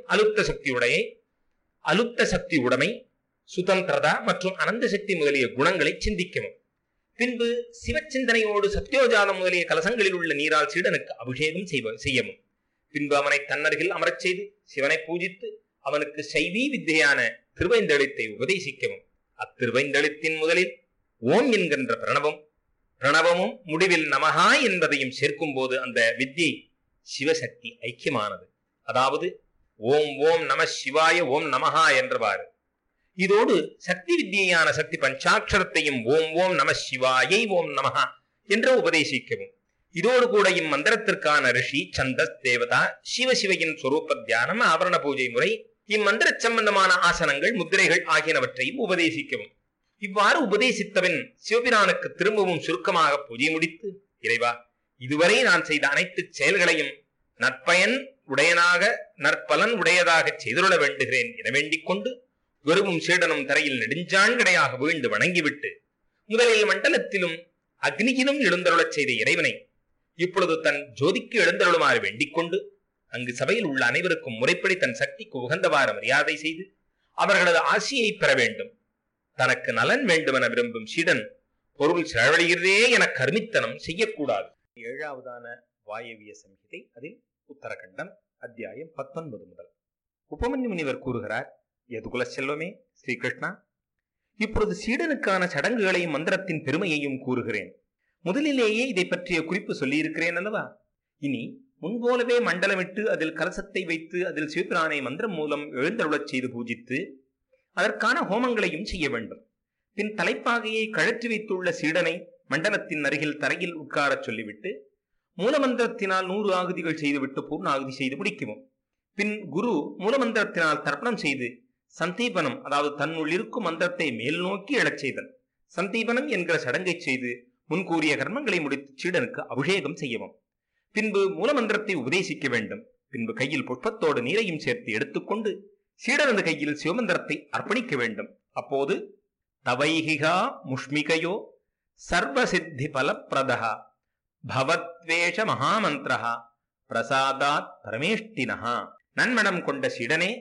அலுப்த சக்தி உடைமை, சுதந்திரதா மற்றும் அனந்த சக்தி முதலிய குணங்களை சிந்திக்கவும். பின்பு சிவச்சிந்தனையோடு சத்யோஜாதம் முதலிய கலசங்களில் உள்ள நீரால் சீடனுக்கு அபிஷேகம் செய்யவும். பின்பு அவனை தன்னருகில் அமரச் செய்து சிவனை பூஜித்து அவனுக்கு சைவீ வித்தையான திருவைந்தெழுத்தை உபதேசிக்கவும். அத்திருவைந்தெழுத்தின் முதலில் ஓம் என்கின்ற பிரணவமும் முடிவில் நமஹா என்பதையும் சேர்க்கும் போது அந்த வித்யை சிவசக்தி ஐக்கியமானது. அதாவது ஓம் ஓம் நம சிவாய ஓம் நமஹா என்றவாறு. இதோடு சக்தி வித்தியான சக்தி பஞ்சாட்சரத்தையும் ஓம் ஓம் நம சிவாயை ஓம் நமஹா என்று உபதேசிக்கவும். இதோடு கூட இம்மந்திரத்திற்கான ரிஷி, சந்தஸ், தேவதா, சிவசிவையின் சொரூப தியானம், ஆவரண பூஜை முறை, இம்மந்திர சம்பந்தமான ஆசனங்கள், முத்திரைகள் ஆகியனவற்றையும் உபதேசிக்கவும். இவ்வாறு உபதேசித்தவன் சிவபிரானுக்கு திரும்பவும் சுருக்கமாக பூஜை முடித்து, இறைவா, இதுவரை நான் செய்த அனைத்து செயல்களையும் நற்பலன் உடையதாக செய்துள்ள வேண்டுகிறேன் என வேண்டிக் கொண்டு குருவும் சீடனும் தரையில் நெடுஞ்சாண்கடையாக வீழ்ந்து வணங்கிவிட்டு முதலில் மண்டலத்திலும் அக்னியிலும் எழுந்தருளச் செய்த இறைவனை இப்பொழுது தன் ஜோதிக்கு எழுந்தருளுமாறு வேண்டிக் கொண்டு அங்கு சபையில் உள்ள அனைவருக்கும் முறைப்படி தன் சக்திக்கு உகந்தவாறு மரியாதை செய்து அவர்களது ஆசியை பெற வேண்டும். தனக்கு நலன் வேண்டுமென விரும்பும் சீடன் பொருள் செலவழிகிறதே என கர்மித்தனம் செய்யக்கூடாது. 7ஆவதான வாயவிய சம்ஹிதை, அதில் உத்தரகண்டம், அத்தியாயம் 19 முதல். உபமன்யு முனிவர் கூறுகிறார், யதுகுல செல்வமே ஸ்ரீகிருஷ்ணா, இப்பொழுது சீடனுக்கான சடங்குகளையும் மந்திரத்தின் பெருமையையும் கூறுகிறேன். முதலிலேயே இதை பற்றிய குறிப்பு சொல்லியிருக்கிறேன் அல்லவா? இனி முன்போலவே மண்டலமிட்டு அதில் கலசத்தை வைத்து அதில் சிவபிரானை மந்திரம் மூலம் எழுந்தருளச் செய்து பூஜித்து அதற்கான ஹோமங்களையும் செய்ய வேண்டும். பின் தலைப்பாகையை கழற்றி வைத்துள்ள சீடனை மண்டலத்தின் அருகில் தரையில் உட்காரச் சொல்லிவிட்டு மூலமந்திரத்தினால் 100 ஆகுதிகள் செய்துவிட்டு பூர்ணாகுதி செய்து முடிக்கவும். பின் குரு மூலமந்திரத்தினால் தர்ப்பணம் செய்து சந்தீபனம், அதாவது தன்னுள் இருக்கும் மந்திரத்தை மேல் நோக்கி எழச் செய்தல், சந்தீபனம் என்கிற சடங்கை செய்து முன்கூறிய கர்மங்களை முடித்து சீடனுக்கு அபிஷேகம் செய்யவும். பின்பு மூலமந்திரத்தை உபதேசிக்க வேண்டும். பின்பு கையில் புஷ்பத்தோடு நீரையும் சேர்த்து எடுத்துக்கொண்டு சீடனது கையில் சிவமந்திரத்தை அர்ப்பணிக்க வேண்டும். அப்போது தவைஹிகா முஷ்மிகையோ சர்வசித்தி பலப்பிரதா பவத்வேஷ மகாமந்திரஹா பிரசாதாத் பரமேஷ்டினஹா. நன்மனம் கொண்ட சீடனே,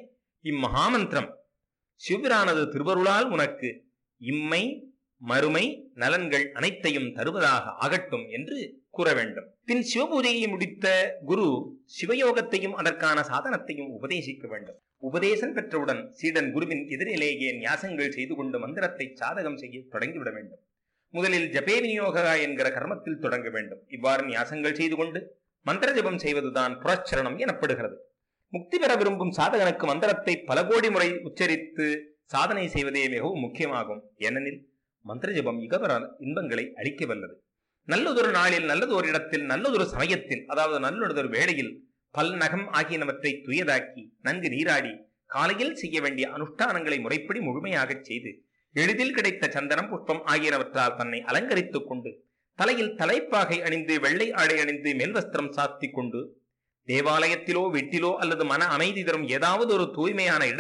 இம்மகாமந்திரம் சிவபிரானது திருவருளால் உனக்கு இம்மை மறுமை நலன்கள் அனைத்தையும் தருவதாக ஆகட்டும் என்று கூற வேண்டும். பின் சிவபூஜையை முடித்த குரு சிவயோகத்தையும் அதற்கான சாதனத்தையும் உபதேசிக்க வேண்டும். உபதேசம் பெற்றவுடன் சீடன் குருவின் எதிரிலேயே நியாசங்கள் செய்து கொண்டு மந்திரத்தை சாதகம் செய்ய தொடங்கிவிட வேண்டும். முதலில் ஜபே விநியோக என்கிற கர்மத்தில் தொடங்க வேண்டும். இவ்வாறு நியாசங்கள் செய்து கொண்டு மந்திர ஜபம் செய்வதுதான் புரச்சரணம் எனப்படுகிறது. முக்தி பெற விரும்பும் சாதகனுக்கு மந்திரத்தை பல கோடி முறை உச்சரித்து சாதனை செய்வதே மிகவும் முக்கியமாகும். ஏனெனில் மந்திர ஜபம் இகவர இன்பங்களை அளிக்க வல்லது. நல்லதொரு நாளில் நல்லதொரு இடத்தில் நல்லதொரு சமயத்தில், அதாவது நல்லதொரு வேளையில் பல் நகம் ஆகியனவற்றை துயதாக்கி நன்கு நீராடி காலையில் செய்ய வேண்டிய அனுஷ்டானங்களை முறைப்படி முழுமையாக செய்து எளிதில் கிடைத்த சந்தனம் புஷ்பம் ஆகியனவற்றால் தன்னை அலங்கரித்துக் கொண்டு தலையில் தலைப்பாகை அணிந்து வெள்ளை ஆடை அணிந்து மேல்வஸ்திரம் சாத்தி கொண்டு தேவாலயத்திலோ வீட்டிலோ அல்லது மன அமைதி தரும் ஏதாவது ஒரு தூய்மையான